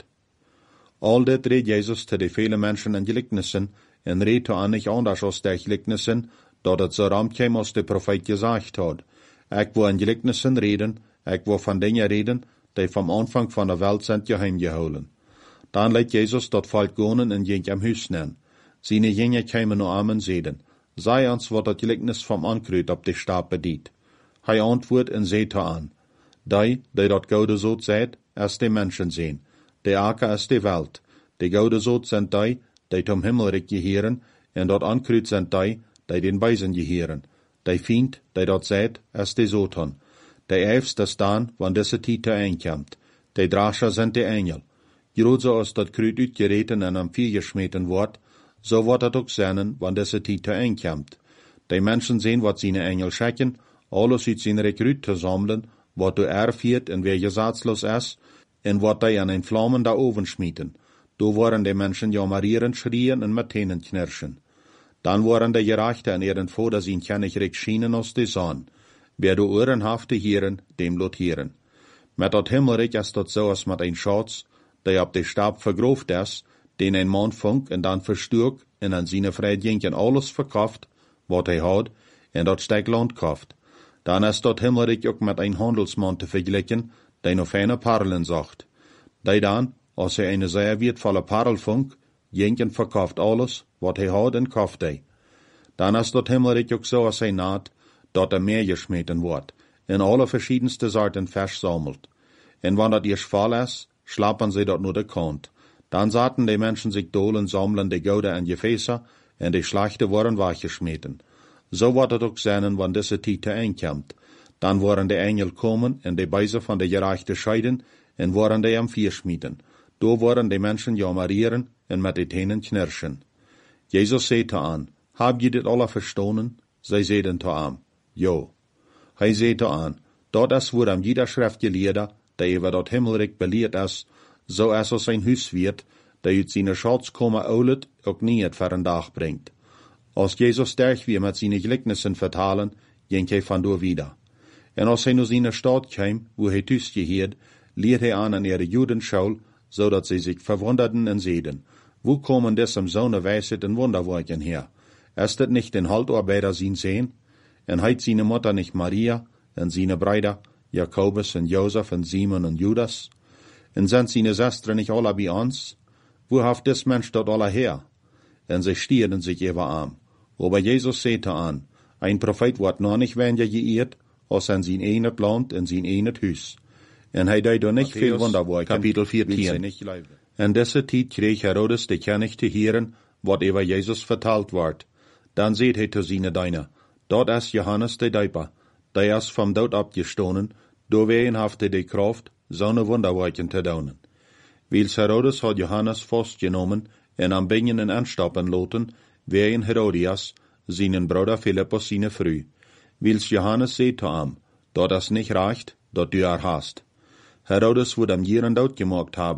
Speaker 1: Al dit reed Jesus te de vele mensen en gelijkenissen, en reed to an nicht anders als de gelijkenissen, dat het zo ramt kwam als de profeet gezegd had. Ik wil in gelijkenissen reden, ik wil van dingen reden, die vom Anfang van de Welt sind geheim gehouden. Dan leidt Jesus dat volk gonen en ging am huis nen. Seine Jünger kwamen no am en zeiden, sei ons wat dat gelijkenis vom ankruid op de stab bediet. Hij antwoord en zei to aan, die, die dat Gode zot zet, is de mensen zijn. De aker is de Welt. De Gode zot zijn die, die tom himmelrijk geheren, en dat ankruid zijn die, die den Weisen geheren. De Feind, die dat zet, is de Satan. De eifste staan, wann deze tijd te einkomt. De drascher zijn de Engel. Groot zoals dat kruid uitgereten en am vier geschmeten wordt, zo wordt het ook zijn, wann deze tijd te einkomt. De mensen zien wat zijn Engel schicken, alles uit zijn rekruut te sammeln, wat du erfiert en wer gesatzlos is, en wat hij aan een vlammen da oven schmieten. Do worden de mensen jammerieren, schrien en met tenen knirschen. Dan worden de Gerechte en ihren Vater zien kennig schienen als de zon. Wer du oren haft te hieren, dem lot hieren. Met dat himmelrijk is dat zo als met een schatz, die op de stab vergroofd is, den een man vunk en dan versturk en aan zijn vrijdenken alles verkauft, wat hij had, en dat stek land kauft. Dan is dat himmelrijk ook met een handelsman te vergelijken, die nog fijne parelen zocht. Die dan, als hij een zeer wertvolle parel vunk, jenken verkauft alles, wat hij had en kauft hij. Dan is dat himmelrijk ook zo als hij naad, dat er meer gesmeten wordt, en alle verschiedenste soorten vers sammelt. En wanneer dat eerst vol is, slappen ze dat naar de kant. Dan zaten de mensen zich dolen sammeln de gouden en gefäße, en de slechte worden weggesmeten. Zo wordt het ook zijn, wanneer deze tijd te einkomt. Dan worden de engel komen en de beise van de gerechte scheiden, en worden de am vier schmieden. Door worden de mensen jammerieren en met de tenen knirschen. Jezus zei te aan, heb je dit alle verstonen? Zij zeiden te aan, jo. Hij zei te aan, dat is voor am jeder schriftgeleerde, die over dat himmelrijk beleerd is, zo is als zijn huiswiert, die uit zijn schatz komen oulet, ook niet het voor een dag brengt. Als Jezus sterk weer met zijn gelijkenissen vertalen, ging hij vandoor wieder. En als hij naar zijn stad kwam, wo hij thuis geheerd, leert hij aan aan ihre Judenschaul, zodat sie zich verwunderten en zeiden, wo komen desem zo'n wijsheid en wonderwerken her? Is dit nicht den Haltarbeiter zijn Sehn? En heit seine Mutter nicht Maria, en seine Brüder, Jakobus en Josef en Simon en Judas? En sind seine Schwestern nicht alle bei uns? Wo haft des Mensch dort alle her? En sie stierden sich ihre Arm. Aber Jesus sagte an, ein Prophet wird noch nicht weniger geehrt, als an sein enet Land en sein enet Huis. En hij deed er niet veel wonderwerken, kapitel veertien. En deze tijd kreeg Herodes de kennis te heren, wat over Jezus verteld wordt. Dan zei hij te zijn Diener, dat is Johannes de Döper, die is vom dood opgestonen, door wien heeft hij de kracht, zo'n wonderwerken te doen. Wils Herodes had Johannes vastgenomen en am Bingen en anstappen laten, wien Herodias, zijn broeder Philippus zijn vrouw. Wils Johannes zei te hem, dat is niet recht, dat du er hast. Herodes would am Jieren dood gemaakt haben,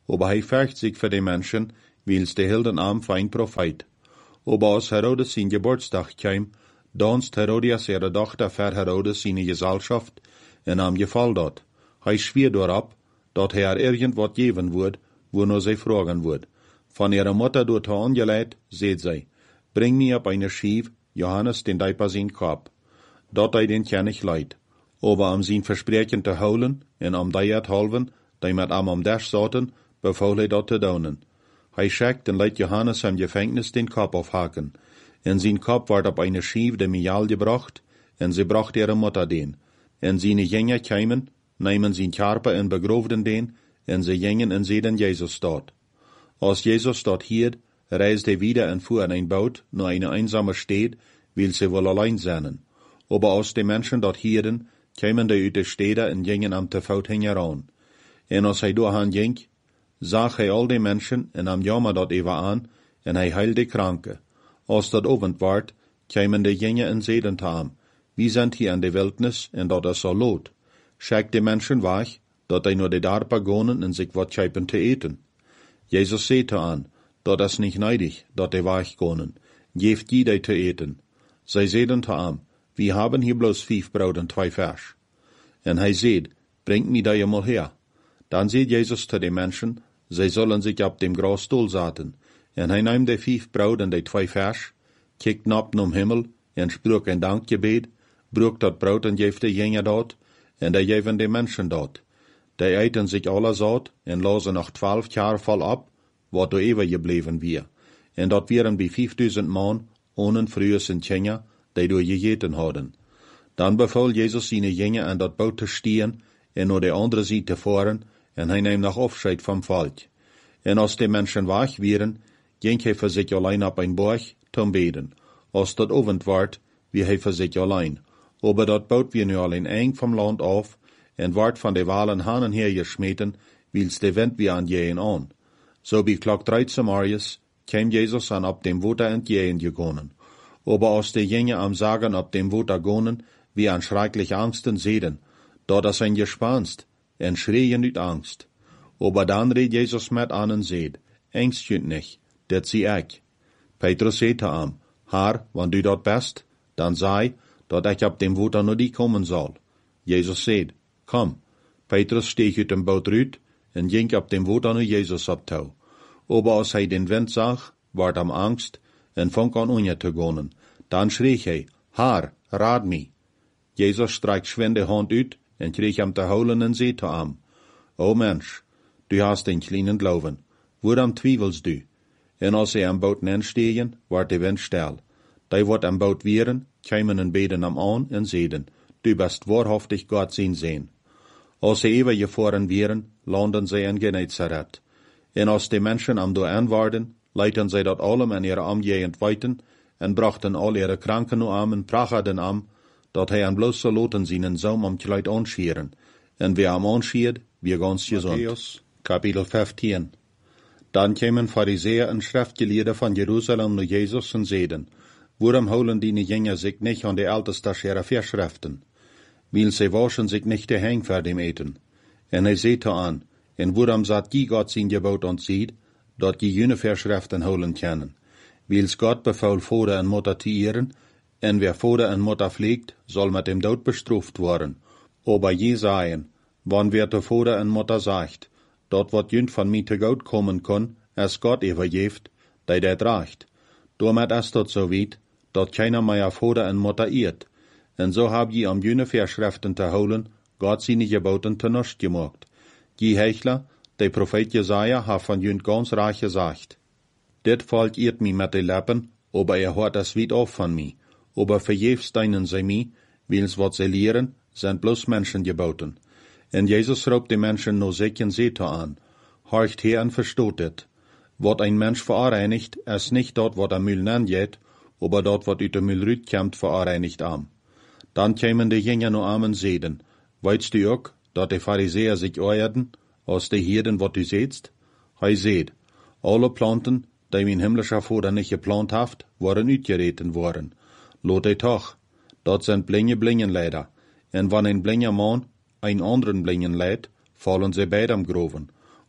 Speaker 1: aber hij fürcht sich für die Menschen, wils de hilden am für ein Prophet. Aber als Herodes sein Geburtstag kam, danst Herodias ihre Tochter für Herodes seine Gesellschaft en am Gefall dort. Hij schwier dorab, dat er irgendwas geben wird, wo nur sie fragen wird. Von ihrer Mutter dort angeleid, seht sie, bring mir ab eine Schief, Johannes den Deiper sein Kopf. Dort ei den kenn ich leid. Aber am sein Versprechen te houden, en am deiert halven, die met am am Dash zaten, befahl hij dat te doen. Hij schickt en leidt Johannes am Gefängnis den Kopf aufhaken. En sein Kopf ward op eine Schief de Mial gebracht, en sie bracht ihre Mutter den. En seine Jünger kämen, nehmen sein Körper en begroofden den, en sie gingen en sehen Jesus dort. Als Jesus dort hielt, reiste er wieder en fuhr in ein Boot naar eine einsame Stadt, weil sie wohl allein seien. Aber als die Menschen dort hielten, kämen die uit de Städte en gingen am te voet heran. En als hij doorheen ging, zag hij al die Menschen en am jammer dat even aan, en hij heilde Kranke. Als dat ovend ward, kämen de Jünger en zeiden te hem, wie sind hier in de Wildnis, en dat is zo lot. Schickt die Menschen weg, dat hij nur de darpa gonen en zich wat schepen te eten. Jesus sagte an, dat is nicht neidig, dat de weg gonen, geeft die die te eten. Zij zeiden te hem, wir haben hier bloß vijf Brot en twee Vers. En hij zeid, bringt mi die mal her. Dan zeid Jesus te de Menschen, zij sollen sich op dem Grasstuhl zaten. En hij nahm de vijf Brot en de twee Vers, kijkt nap nom Himmel, en sprak een dankgebed, brok dat Brot en geeft de Jünger dort, en de geven de Menschen dort. Die eten sich alle zat, en lazen nog twaalf jaar vol ab, wat do ever gebleven wir. En dat waren bij vijfduizend man, ohne früher sind Jünger, die door gegeten hadden. Dan beval Jesus seine Jünger aan dat boot te stehen, en naar de andere zijde te fahren, en hij neemt nog afscheid vom Volk. En als die Menschen weg waren, ging hij voor zich allein op een berg, zum beden. Als dat ovend ward, wie hij voor zich allein. Aber dat boot wir nu alleen eng vom Land af, en ward van de walen hanen hergeschmeten, wils de wind wie aan jeën aan. So bij klok dreizehn Marius, kwam Jesus an op dem Water entgehen gegangen. Aber als de Jünger am Sagen op dem Water gonen, wie an schrecklich Angsten sehen, dat is ein Gespanst, en schreien uit Angst. Aber dan reed Jesus met an en zeid, Angst jünt nicht, dat zie ik. Petrus zei te hem, Herr, wann du dat best, dan zei, dat ik op dem Water naar die komen zal. Jesus zeid, kom. Petrus steeg uit dem boot uit, en ging op dem Water naar Jesus op toe. Aber als hij den wind zag, ward am Angst, en fang an unje te gonen. Dan schreeg hij, Herr, raad mi. Jesus streikt schwinde hand uit, en kreeg hem te houden en zei te hem, O Mensch, du hast een kleinen Glauben, waarom twijfelst du? En als hij am boot nenstegen, ward de wind stil. Die wat am boot wieren, kwamen en beden am aan en zeiden, du bist wahrhaftig Gott zijn zeen. Als sie even gefahren wieren, landen sie in Genezareth. En als die Menschen am doan waren, leiten sie dat allem in ihre Amgegend weiten, en brachten all ihre Kranken nu am en prachten am, dat hij aan bloos so loten zijn Zoom am Kleid anschieren. En wie am anschiert, wie ganz gesund. Matthäus, Kapitel vijftien. Dan kwamen Pharisäer en Schriftgelehrte van Jerusalem naar Jesus en zeiden, waarom houden die Jünger sich nicht an die Ältester Verschriften? Weil sie waschen sich nicht die Hang für dem Eten. En hij zei an, en waarom zat die Gott zijn Gebot ontzieht, dat die jene Verschriften holen können? Wils Gott befaul Vater en Mutter te ehren, en wer Vater en Mutter pflegt, soll mit dem Tod bestraft worden. Aber je sagen, wann wer der Vater en Mutter sagt, dat wat jünd van mij te goed kommen kon, es Gott übergeeft, die dat reicht. Damit ist dat so weit, dat keiner mehr Vater en Mutter ehrt. En so hab je am jene Verschriften te holen, Gott seine Geboten te nust gemacht. Die Hechler, der Prophet Jesaja, hat von jünd ganz reich gesagt. Dit Volk ehrt mi mit de Lippen, aber er hört es weit auf von mi. Aber verjefst deinen sie mi, wils wat sie lehren, sind bloß Menschen geboten. En Jesus roept de Menschen no sich en Seete an. Horcht her en verstoot dit. Wat ein Mensch verreinigt, ist nicht dort, wat er Müll nennt, aber dort, wat uit de Müll rütkämmt, verreinigt am. Dan kämen de Jünger no am en zeiden, weitst du ook, dat de Pharisäer sich euerden, als de Hirden, wat du sehtst? Hij seht, alle Planten, die mein himmlischer Vater nicht geplant haft, waren uitgereten worden. Lot hij toch, dat sind blinge Blingenleider, en wann ein blinger Mann ein anderen Blingen leidt, fallen sie beid am Groven.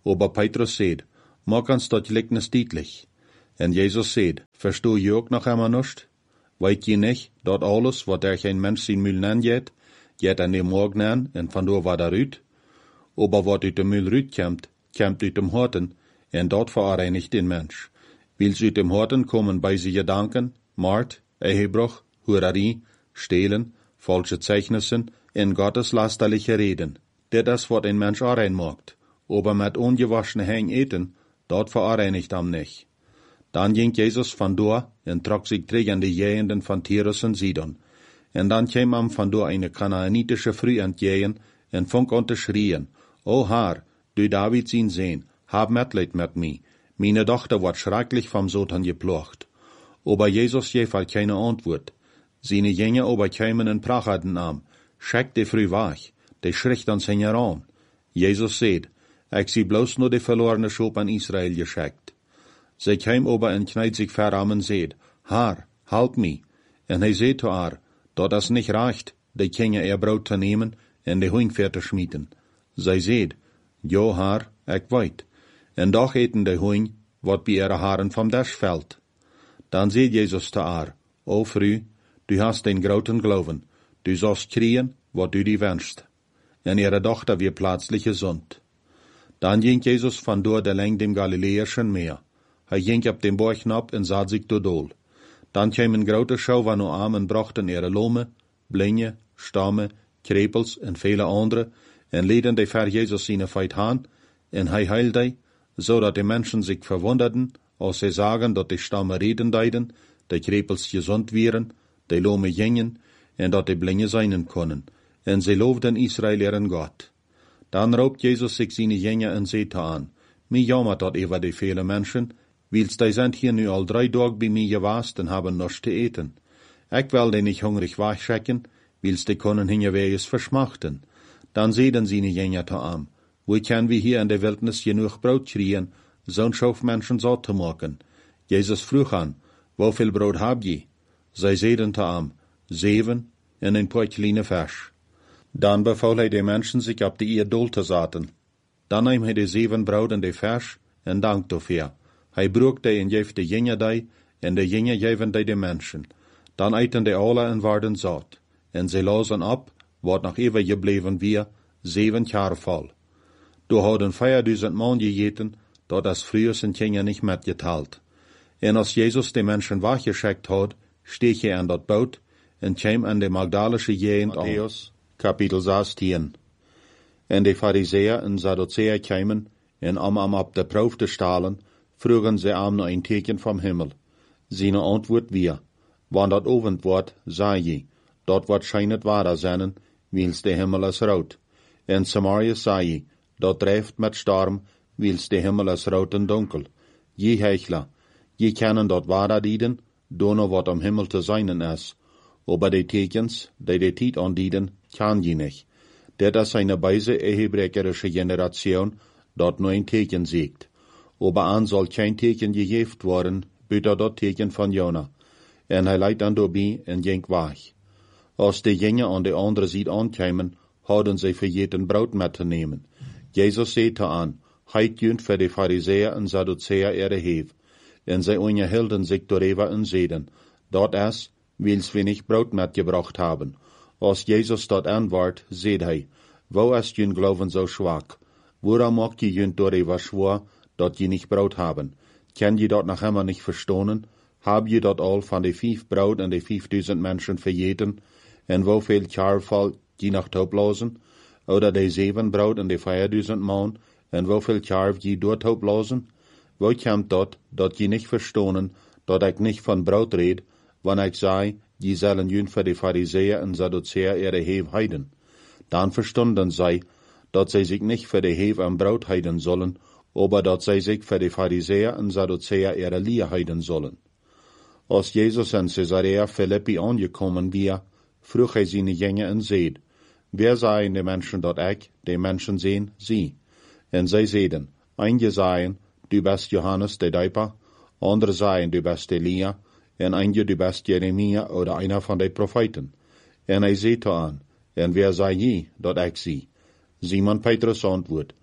Speaker 1: Aber Petrus seed, maak ons dat gelijknis deutlich. En Jezus seed, verstoor je ook nog immer nicht? Weet je nicht, dat alles, wat er geen mens zijn mül nenjet, jet an dem morgen an, en vandoor wat eruit? Aber wat uit de mül ruit komt, komt uit dem Horten, en dat verreinigt den Mensch. Wils uit dem Horten kommen bij ze Gedanken, Mord, Ehebruch, Hurerie, Stehlen, falsche Zeichnissen en gotteslasterliche Reden. Dit is wat een Mensch aanrein maakt. Aber met ongewaschene Hängen eten, dat verreinigt am nicht. Dan ging Jezus vandoor en trok zich terug in de jegenden van Tyrus en Sidon. En dan kwam hem vandoor een Kanaanitische vrouw entgegen en fong aan te schreien, O Herr, du David zijn Zoon, hab Mitleid met mij. Meine Tochter wordt schrecklich vom Satan geplocht. Aber Jesus gaf al keine Antwort. Seine Jünger aber kämen en prachten am, schickt die Frau weg, die schricht ans hen heran. Jesus seht, ich sie bloß nur die verlorene Schop an Israel geschickt. Sie käm aber en kneit sich ver am en seht, Herr, help me. En hij seht zu haar, dat es nicht reicht, die Kinder ihr Brot zu nehmen en die Huingveer te schmieden. Sie seht, ja, Herr, ich weet. En doch eten die Huing, wat bij ihre Haaren vom Dash fällt. Dan seht Jesus zu haar, O Frau, du hast den großen Glauben, du sollst kriegen, wat du dir wünschst. En ihre Tochter wird plötzlich gesund. Dann ging Jesus van door de leng dem Galiläischen Meer. Hij ging op dem Berg ab en zat sich dodol. Dan kwam een grote schouw van Noam en brachten ihre Lome, Blinde, Stamme, Krepels en vele andere, en leden die ver Jesus seine Feit aan, en hij heilde die, zodat die Menschen sich verwunderten, als sie sagen, dat die Stamme reden deiden, die Krepels gesund wären, die Lome gingen, en dat die Blinde zijn konnen, en sie loofden Israel ihren Gott. Dan roopt Jezus zich seine Jünger en zei aan, mij jammert dat over die vele Menschen, wils die sind hier nu al drei Tage bij mij geweest en hebben nichts te eten. Ik wil die nicht hungrig wegschicken, wils die können hingeweges verschmachten. Dan zeiden seine Jünger te aan, wo können wir hier in der Wildnis genug Brot kriegen, zo'n Schauf Menschen satt te maken? Jezus vroeg aan, hoeveel brood heb je? Zij zeiden te aan, zeven en een paar kleine vers. Dan beval hij de Menschen zich op de Ierdol te zetten. Dan nam hij de zeven brood en de vers en dankte dafür. Hij broek die en geef de Jünger die, en de Jünger geven die de Menschen. Dan eten die alle en werden zat. En ze lazen op, wat nog even gebleven weer, zeven jaar vol. Du hadden vierduizend man gegeten, dat is früher zijn Jünger nicht metgeteilt. En als Jezus de Menschen weggeschickt had, steeg hij aan dat boot en kwam aan de Magdalische Gegend aan. Matthäus, Kapitel zestien. En de Pharisäer en Sadduzäer kwamen, en om hem op de proef te stellen, vroegen ze hem naar een teken vom Himmel. Seine antwoord weer, wann dat ovend wordt, zei je, dat wordt schijnet waar zijn, wils de Himmel is rood. En Samaria zei je, dat drijft met storm, wils de Himmel is rood en donker. Je hechler, je kennen dat waar dienen, dono wat am Himmel te zijn is. Aber die tekens, die de tijd aandienen, kan je niet. Dit is eine beise ehebrecherische Generation, dat nur ein Teken siegt. Aber an soll kein Teken gegeven worden, buiten dat Teken van Jona. En hij leidt dan doorbij en ging weg. Als de Jünger aan de andere zijde aankwamen, hadden zij vergeten brood met te nemen. Jezus zei te aan, heit junt voor de Pharisäer en Sadduzäer ihre heef. En zij onderhielden zich darüber en zeiden, dat is, wils we nicht brood metgebracht haben. Als Jezus dat antwoord, zei hij, wo ist jün Glauben so schwach? Woran macht je jün darüber schwor, dat je nicht brood haben? Ken je dat noch immer nicht verstonen? Hab je dat al van de vijf brood en de vijfduizend Menschen vergeten? En woveel Jahrfall je noch taublosen? Oder de zeven brood en de vierduizend man, en woveel Jaar je door taublosen? Wo komt dat, dat je nicht verstonen, dat ik nicht van brood red, wann ik zei, je zullen jün voor de Pharisäer en Sadduzäer ihre heef heiden? Dan verstonden zij, dat zij zich nicht für de heef en brood heiden sollen, aber dat zij zich für de Pharisäer en Sadduzäer ihre Leer heiden sollen. Als Jezus in Caesarea Philippi angekommen war, vroeg hij seine Jünger en zeid, wer seien de Menschen dat ik, de Menschen sehen, sie? En zij zeiden, einige seien, du bist Johannes de Döper, andere seien, du bist Elia, en einige du bist Jeremia oder einer von de Propheten. En hij zei aan, en wer sei je, dat ik zie? Simon Petrus antwoord,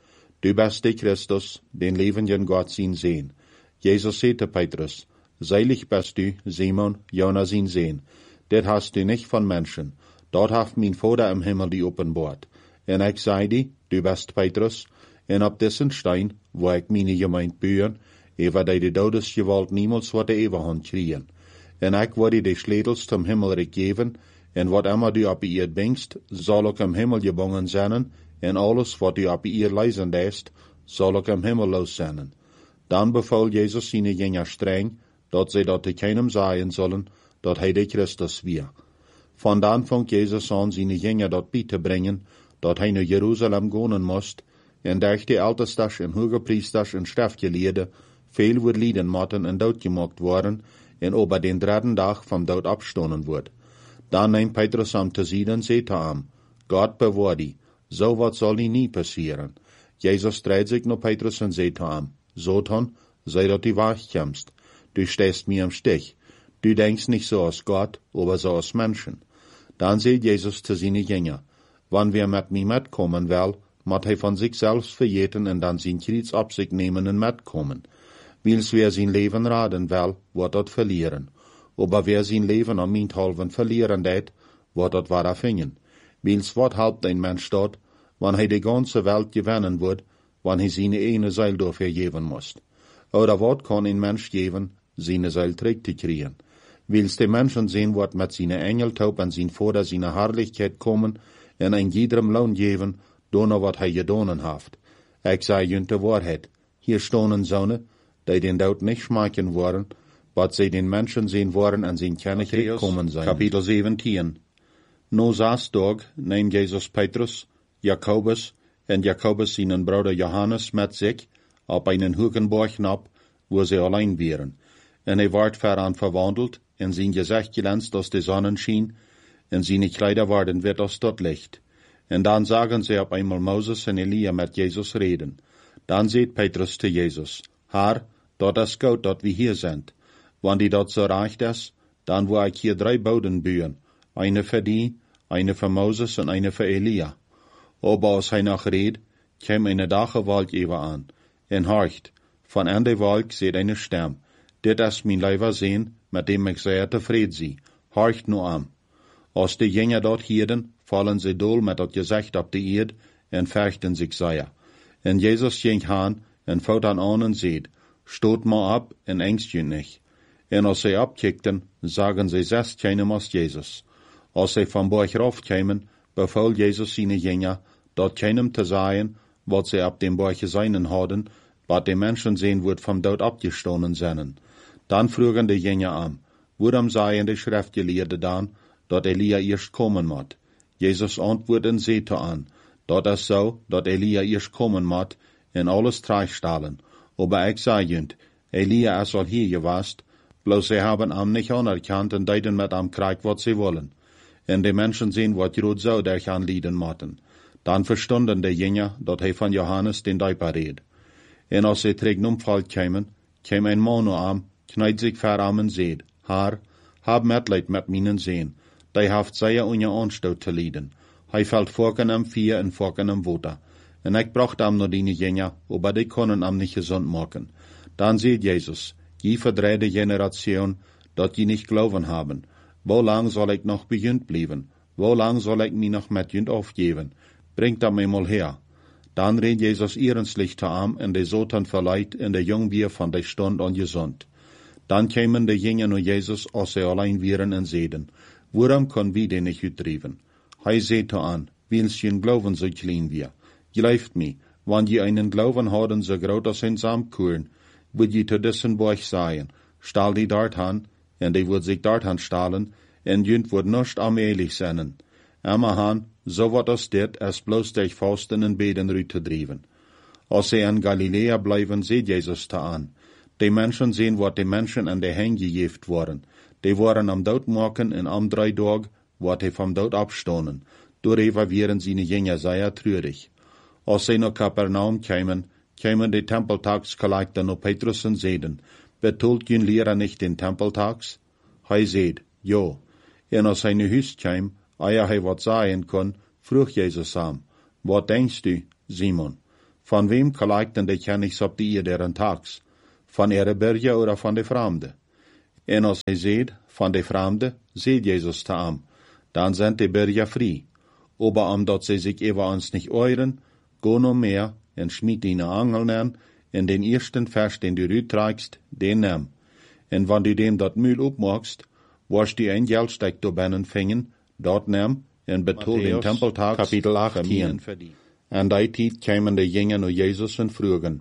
Speaker 1: du bist der Christus, den levenden Gott sin Sehen. Jesus sagte Petrus, seilig bist du, Simon, Jonas sin Sehen. Det hast du nicht von Menschen, dort haft mein Vater im Himmel die openbaart. En ik zei die, du bist Petrus, en op diesen Stein, wo ik meine Gemeinde bühen, ever die de Todesgewalt niemals wat de Eberhand kriegen. En ik werde die Schlädels zum Himmel geven, en wat immer du op ihr bringst, soll ook im Himmel gebonden zijn, en alles wat du op ihr leisen lässt, soll ook im Himmel los zijn. Dan befahl Jesus seine Jünger streng, dat zij dat te keinem sagen sollen, dat hij de Christus wir. Von dan fängt Jesus an, seine Jünger dort beizubringen, dat hij naar Jeruzalem gaan moest, en durch die Ältesters en Hogepriesters en Schriftgeleerden veel wordt lijden moeten en doodgemaakt worden, en over den dritten dag vom dood opstonden wordt. Dan neemt Petrus hem te zien en zegt hem, God bewaar die, zo wat zal die niet passeren. Jesus dreht sich naar Petrus en zegt hem, Satan, sei dat die wegkommst, du stehst mir im Stich, du denkst nicht so als Gott, aber so als Menschen. Dan zegt Jesus zu seinen Jünger, wann wir mit mir mitkommen will, moet hij van zich selbst vergeten en dan zijn Kreuz op zich nemen en metkomen. Wils wer zijn leven raden wil, wordt dat verlieren. Aber wer zijn leven om minthalven verlieren deed, wordt dat waar afvingen. Wils wat helpt een mens dat, wanneer hij de ganze Welt gewinnen wordt, wanneer hij zijn ene Seil dafür geven moest. Oder wat kan een mens geven, zijn Seil terug te krijgen. Wils de mensen zien wordt met zijn engeltaub en zijn Vater zijn herrlichkeit komen, en een jedem loon geven, door wat hij gedaan heeft. Ik zei junt de waarheid. Hier stonden zonen, die den dood niet schmaken worden, wat zij den mensen zien worden en zijn kennelijk komen zijn. Kapitel zeventien. No zes dag neemt Jezus Petrus, Jacobus en Jacobus zijn broeder Johannes met zich op einen hogen berg op, wo zij alleen waren. En hij werd veraan verwandeld, en zijn gezicht glänzt als de Sonnenschein, en zijn Kleider werden wit als dat licht. En dan zagen sie op einmal Moses en Elia met Jezus reden. Dan zei Petrus te Jezus, Herr, dat is goed dat we hier zijn. Want die dat zo recht is, dan wil ik hier drie boden bouwen. Eine voor die, eine voor Moses en eine voor Elia. Aber als hij nog reed, kwam een dache wolk even aan. En horcht, van aan de wolk zit een stem. Dit is mijn leiver zin, met dem ik zeer tevreden zie. Horcht nu aan. Als de Jünger dort hielden, vallen sie dol met dat gezicht op de eerd en verchten zich zeer. En Jezus ging aan en vouwt aan aan en zeid, stoot maar op en engst je niet. En als zij opkijkten, zagen zij zes keinem als Jezus. Als zij van borg afkwamen, beval Jezus zijn Jünger, dat keinem te zeggen, wat zij op dem borg gezien hadden, wat de mensen zien wordt van dood opgestonden zijn. Dan vroegen de Jünger aan, waarom zeiden de Schriftgeleerden dan, dat Elia eerst komen moet? Jezus antwoordde en zei aan, dat is zo, dat Elia eerst komen moet en alles terechtstellen. Aber ik zei junt, Elia is al hier geweest, bloos zij hebben hem niet anerkend en deiden met hem krijg wat zij willen. En de mensen zien wat groot zou der gaan lieden moeten. Dan verstonden de Jünger, dat hij van Johannes den Däuper reed. En als zij terug omvalt kwamen, kwam een man naar hem, kniet zich voor hem en zei, Herr, hab Mitleid met mijn zeen. Die heeft zeer onder aanstoot te lijden. Hij valt vorken am vier en vorken am water. En ik bracht hem naar die Jünger, aber die konden hem niet gezond maken. Dan zei Jezus, je verdreide generation, dat je niet geloven hebben. Wo lang zal ik nog bij junt blijven? Wo lang zal ik mij nog met junt afgeven? Bringt dat mij mal her. Dan reed Jezus ernstlich te hem en de Satan verleiht en de jongbier van de stond aan gezond. Dan kwamen de Jünger naar Jezus als zij alleen waren en zeiden, waarom kon wie den nicht uitdrijven? Hij zei te aan, wils je geloven zo klein wir. Gelooft mij, wanneer je einen Glauben hadden so groot als een Samkuren, wird je te dessen Borg sagen, stahl die dort han, en die wird sich dort han stahlen, en jünt wird nicht allmählich sein. Emma han, so wat als dit, es bloß durch Fasten en Beten rüt te drijven. Als sie in Galiläa bleiben, seht Jesus te aan. Die Menschen sehen, wat die Menschen an der Hänge gejeft worden. Die waren am Dood maken en am drei Tag, wat hij vom Dood abstonden. Doorheen waren seine Jünger sehr treurig. Als sie nach Kapernaum kamen, kamen die Tempeltagsgeleiter naar Petrus en zeiden, betult jün Lehrer nicht den Tempeltags? Hij zeid, jo. En als hij nu huis kwam, eer hij wat zeggen kon, vroeg Jezus hem, wat denkst du, Simon? Van wem gelijkten de kennis op die iederen tags? Van ere berge oder van de vreemde? En als hij zeed, van de vreemde, zeed Jezus te am, dan zijn de berge vrij. Aber omdat zij zich über ons nicht euren, go no mehr, en schmied die Angel an, en den ersten Vers, den du uitträgst, den nimm. En wann du dem dat Mühl opmachst, wirst du ein Geldsteck do binnen vingen, dort nimm, en betol den Tempeltags, Kapitel achttien. En die tijd kwamen de jingen naar Jezus en vroegen,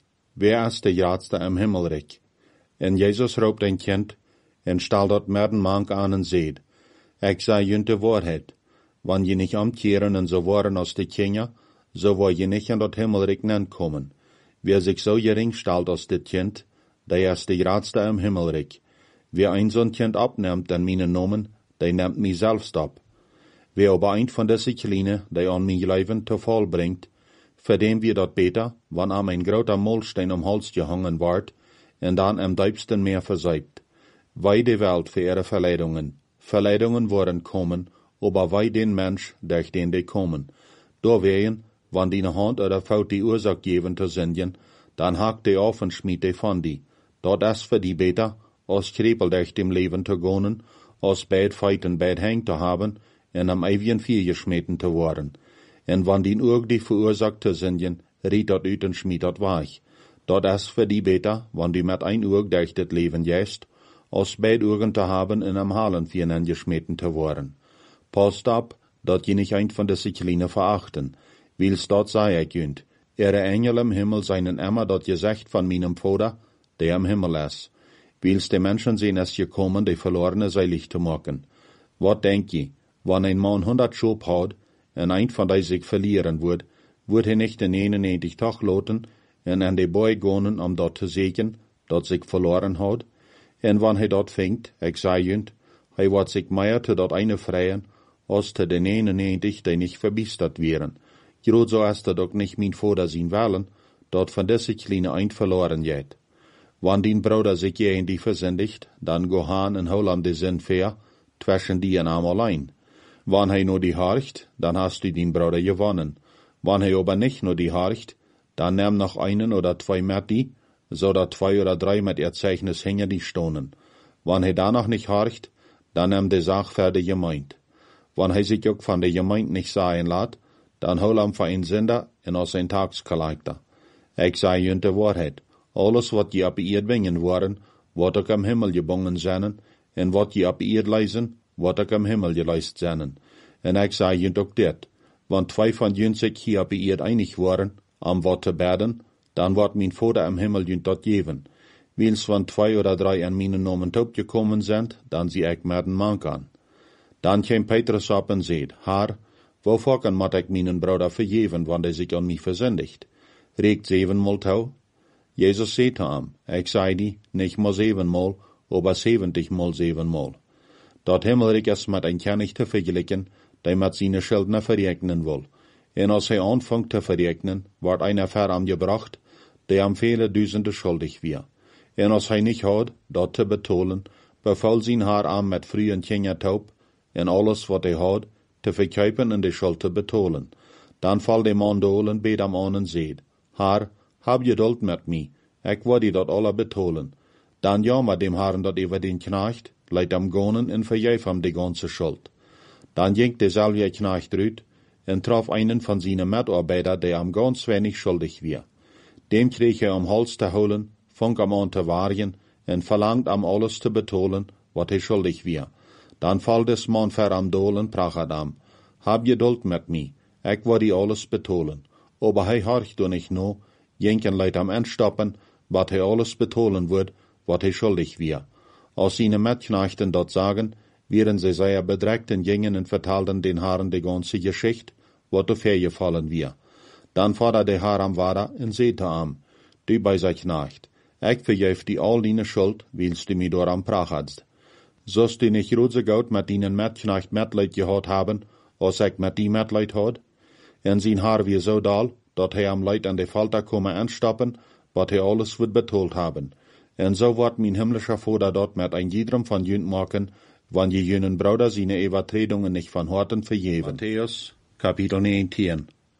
Speaker 1: wer is de jaatste im Himmelrijk? En Jezus roept een kind, en stal dat merden mank aan en zeed, ik zei junt de waarheid, wann je niet omkeren en zo worden als de kinderen, so wil je niet in dat Himmelrijk komen. Wer sich so gering stalt als dit kind, der is de grootste im Himmelrijk. Wer ein zo'n kind abnimmt an meine Nomen, der nimmt mich selbst ab. Wer aber ein von deze kleine, der an mein Leben zu Fall bringt, für den wir dat beter, wann am ein groter Molstein am Hals gehangen ward, en dan am diepsten Meer verseibt. Wei de Welt für ihre Verleidungen. Verleidungen worden kommen, aber wei den Mensch, durch den die kommen. Da wehen, wann die Hand oder Faut die Ursache geben zu singen, dann hakt die auf und schmied die von die. Dort is für die beter, als krepel durch dem Leben zu gehen, als beid feiten beid hängt zu haben, en am ewigen Vier geschmeten zu worden. En wann die Urg die verursacht zu singen, riet dat uit en schmied dat weich. Dort is für die beter, wann die met ein Urg durch das Leben jäst, als beid Urgen zu haben en am Halen vieren geschmeten zu worden. Passt ab, dat je nicht ein von diese Kleine verachten, wils dort sei ich jünd. Ihre Engel im Himmel seien immer dat Gesicht von meinem Vater, der im Himmel ist. Wils die Menschen sehen es gekommen, die Verlorene seilig zu machen. Wat denk je, wann ein Mann hundert Schub hat, en ein von die sich verlieren wird, wird er nicht den einundneunzig Tag loten, en an die Boy gonen, um dort zu sehen, dat sich verloren hat, en wann hij dort fängt, ich sei jünd, hij wird sich mehr zu dort eine freien, als zu den einundneunzig, die nicht verbiestert wären. Grod so ist er doch nicht mein Vater sein wollen, dort von diese Kleine ein verloren geht. Wann din Bruder sich je in die versündigt, dann go han en hol am de Sinn fair, zwischen die en am allein. Wann hij nur die harcht, dann hast du din Bruder gewonnen. Wann hij aber nicht nur die harcht, dann nimm noch einen oder zwei mit die, so dat zwei oder drei mit ihr Zeichnis hängen die stonen. Wann hij da noch nicht harcht, dann nimm de Sach für de Gemeinde. Wann hij sich auch von de Gemeinde nicht sagen lässt, dann hol am für ein Sünder en aus ein Tagsgeleikter. Ich sei jünt de Wahrheit. Alles wat je op eerd wingen worden, wat ook am Himmel gebongen zijn, en wat je op eerd leisen, wat ook am Himmel geleist zijn. En ik zei je ook dit, want twee van jullie zich hier op eerd einig worden, am wat te beden, dan wordt mijn Vader am Himmel jullie dat geven. Wils van twee oder drei an mijn Namen opgekommen zijn, dan zie ik met een man aan. Dan kwam Petrus op en zei, Haar, waarvoor kan mat ik mijn broeder vergeven, want hij zich aan mij versündigt? Regt zevenmal touw? Jezus zei te hem, ik zei die, nicht mal zevenmal, aber zeventigmal zevenmal. Dat Himmelrijk is met een kennis te vergelijken, die met zijn Schuldner verrekenen wil. En als hij aanvangt te verrekenen, wordt einer ver am gebracht, die am vele duizenden schuldig weer. En als hij niet had, dat te betolen, beval zijn haar aan met vrije kinderen taub, en alles wat hij had, te verkuipen en de schuld te betolen. Dan val de man dool en beet hem aan en zeid, Haar, hab geduld met mij, ik wil die dat alle betolen. Dan jammer dem Herrn dat over den Knecht, leidt hem gonen en vergeef hem de ganze schuld. Dan ging dezelfde Knecht uit en traf einen van zijn Mitarbeiter, der am ganz wenig schuldig weer. Dem kreeg hij am Hals te holen, fang am aan te waargen en verlangt am alles te betolen, wat hij schuldig weer. Dan val des man ver am dolen prachet am, hab geduld met mij, ik wil die alles betolen. Aber hij horcht du nicht no, jenken leidt am entstoppen, wat hij alles betolen wird, wat hij schuldig weer. Als seine Mitknechten dat sagen, wären sie sehr bedreckt en gingen en vertelden den Herren die ganze Geschichte, wat auf er gefallen wir. Dann fordert der Herr am Vater en seht am, du bei sein Knecht, ich vergeef die all deine Schuld, willst du mir door am prachatst. Sollst du nicht rutse gut mit deinen Mitknecht Mitleid gehad haben, als ich mit die Mitleid had? En sein Haar wie so dal, dat hij am Leid an de Falter komme anstappen, wat hij alles wird betold haben. En so wird mein himmlischer Vater dort mit ein jedem von jünd machen, wann je jünen Bruder seine Übertretungen nicht von Horten vergeben. Matthäus, Kapitel neunzehn.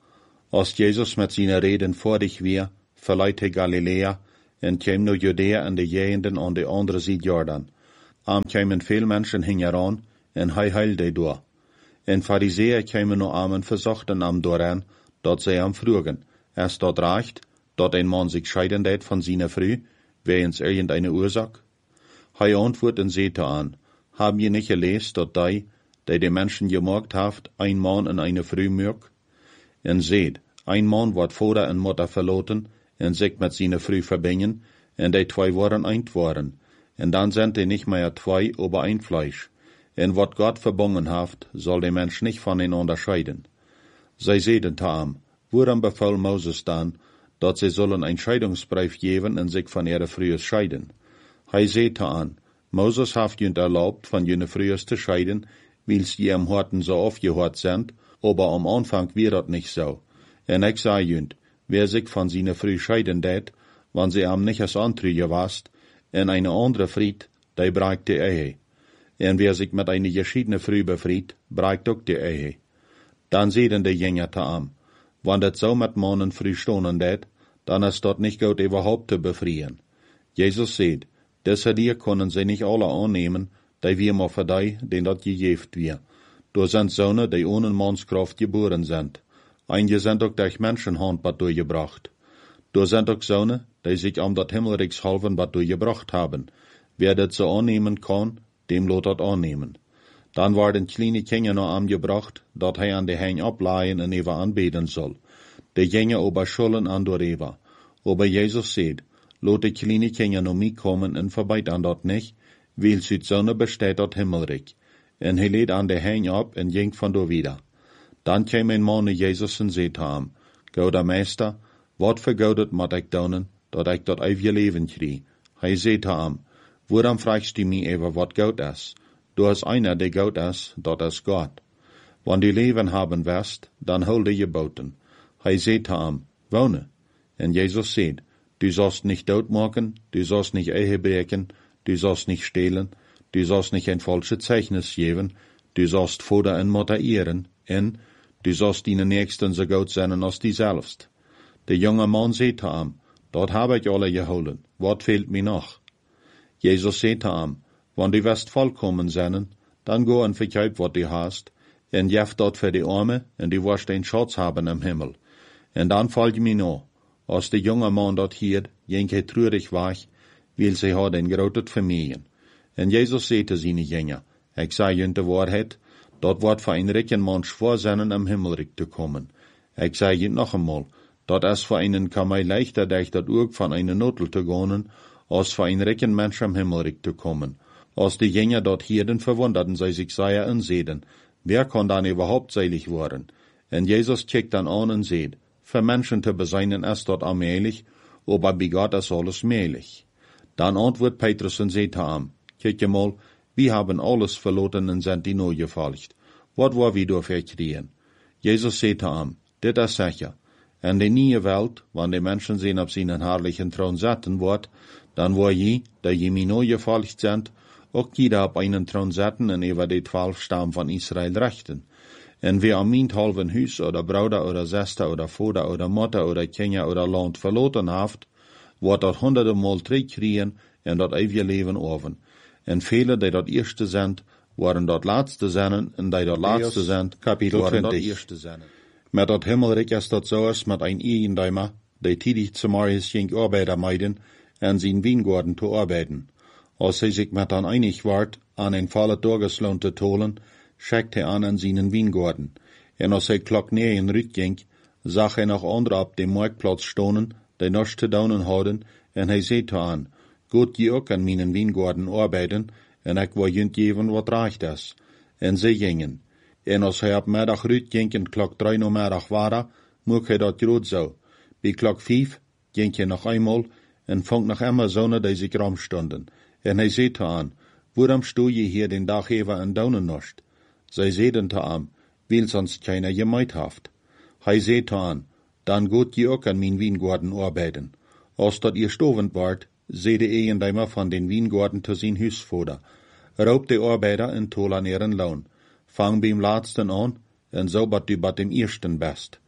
Speaker 1: Als Jesus met zijn reden voordig weer, verliet hij Galilea en kwam naar Judea en de gegenden aan de andere zijde Jordan. Am kwamen veel mensen hingeran en hij heilde door. En Pharisäer kwamen naar am en verzochten am dooraan, dat zij am vroegen, is dat recht, dat een man zich scheiden deed van zijn vrouw, wegens irgendeine oorzaak? Hij antwoordt en zei aan, heb je niet gelezen dat hij, die de mensen gemaakt heeft, een man en eine vrouw maakt? En seht, een man wordt vader en moeder verlaten, en zich met zijn vrouw verbinden, en die twee worden eind worden. En dan zijn die niet meer twee, aber ein Fleisch. En wat God verbonden heeft, zal de mens niet van hen onderscheiden. Zij zeiden te hem, waarom beval Moses dan, dat zij zullen een scheidingsbrief geven en zich van ihre vrouwen scheiden? Hij zei te aan, Moses heeft junt erlaubt, van jene vrouwen te scheiden, wils je am Horten so aufgehört sind, aber am Anfang wir dat nicht so. En ik zei junt, wer sich von seine Frau scheiden deed, wann sie am nicht als Antrüge wast, en eine andere fried, die breigt die Ehe. En wer sich mit eine geschiedene Frau befried, breigt auch die Ehe. Dan zeiden de Jünger te am, wann dat so mit Mann und Frau stonen deed, dann ist dort nicht gut überhaupt zu befrieren. Jesus sagt, deshalb hier können sie nicht alle annehmen, die wir mal für die, den dat gegeft wir. Da sind Söhne, die ohne Mannskraft geboren sind. Einige sind auch durch Menschenhand bad durchgebracht. Da sind auch Söhne, die sich am dat Himmelreichs halben bad durchgebracht haben. Wer das so annehmen kann, dem lot dat annehmen. Dann werden kleine Kinder noch angebracht, dat hij an de Hein ableihen en even anbeten soll. De Kinder aber schulden an der Eva. Aber Jesus sagt, lot de kleine Kinder noch mich kommen en verbeit an dat nicht, weil sie Sonne besteht dat Himmelreich. En hij leed an de Hein ab en ging van door wieder. Dan kwam een man naar Jesus en zei te hem, Gouda meester, wat vergoudet moet ik doen, dat ik dat eeuwige leven krijg? Hij zei te hem, waarom vraagst du mij even wat goud is? Du is einer, der goud is, dat is God. Wann du leven haben wirst, dan holde je boten. Hij zei te hem, wohne. En Jesus zei, du sollst nicht doodmaken, du sollst nicht Ehe breken, du sollst nicht stehlen, du sollst nicht ein falsches Zeichnis geben, du sollst Vater en Mutter ehren, en du sollst deine Nächsten so gut sein als die selbst. Der junge Mann zei te hem, dat heb ik alle geholen, wat fehlt mir noch? Jesus zei te hem, wann du wirst vollkommen sein, dann go en verkauf wat du hast, en jef dat für die Arme, en du wirst ein Schatz haben im Himmel. En dan folg mir noch. Als der junge Mann dat hier, ging hij treurig weg, weil sie had ein groot Familien. En Jesus zei te seine Jünger, ik zei junt de waarheid, dat wordt voor een rijken man schwer zijn im Himmelreich te komen. Ik zei junt nog eenmaal, dat is voor einen kan mij leichter durch dat ook van een notel te gaan, als voor een rijken mens im Himmelreich te komen. Als die Jünger dort hierden, verwunderten sie sich sehr und sehen, wer kann dann überhaupt selig worden? En Jesus kijkt dann an und seht, für Menschen zu beseinen ist dort allmählich, aber bei Gott ist alles möglich. Dann antwortet Petrus und sagt ihm, kijk mal, wir haben alles verloren und sind die neu gefolgt. Wat war wir dafür kriegen? Jesus sagt ihm, dit ist sicher. In der neue Welt, wann die Menschen sehen auf seinen herrlichen Thron sitzen wird, dann war je, da je mir neu gefolgt sind, auch jeder auf einen Thron sitzen und über die zwölf Stamm von Israel rechten. En wer am halben Hus oder Bruder oder Schwester oder Vater oder Mutter oder Kinder oder Land verloren haft, wird dat hunderte Mal zurückkriegen en dat ewige Leben oven. En viele, die dat erste sind, waren dat laatste zijn, en die dat laatste zijn, Kapitel waren dat eerste zijn. Met dat Himmelreich is dat zo is met een Eigenheimer, die tidig zum Morgens ging Arbeiter meiden, en zijn Weingarten te arbeiten. Als hij zich met dan einig werd, aan een volle Tageslohn te tolen, schickt hij an in seinen Weingarten. En als hij klok negen rückging, zag hij nog andere op dem Marktplatz stonen, die nichts te doen hadden, en hij zei te aan, Gut je ook an meinen Weingarten arbeiten, en ik wil junt geven wat recht is. En zij gingen. En als hij op middag rückging en klok drei no middag waren, mocht hij dat groot zo. Bij klok vijf ging hij nog eenmaal, en vond nog immer zonen die zich rumstonden. En hij zei te aan, waarom stu je hier den dag even en donen nicht? Zij zeiden te hem, weil sonst keiner gemeid haft. Hij zei te aan, dan gut je ook an mijn Weingarten arbeiten. Als dat ihr stovend wordt, zei de Eigenheimer van den Weingarten te zijn huisvader. Raubt de Arbeiter en tol an ihren Lohn. Fang beim Letzten an, en so bat du bat dem Ersten best.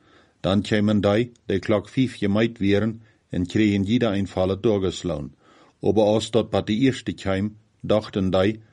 Speaker 1: Dann kämen die, die klock fünf gemeid wären, und kriegen jeder ein Falle durchgeslagen. Aber als dort bei die erste kam, dachten die,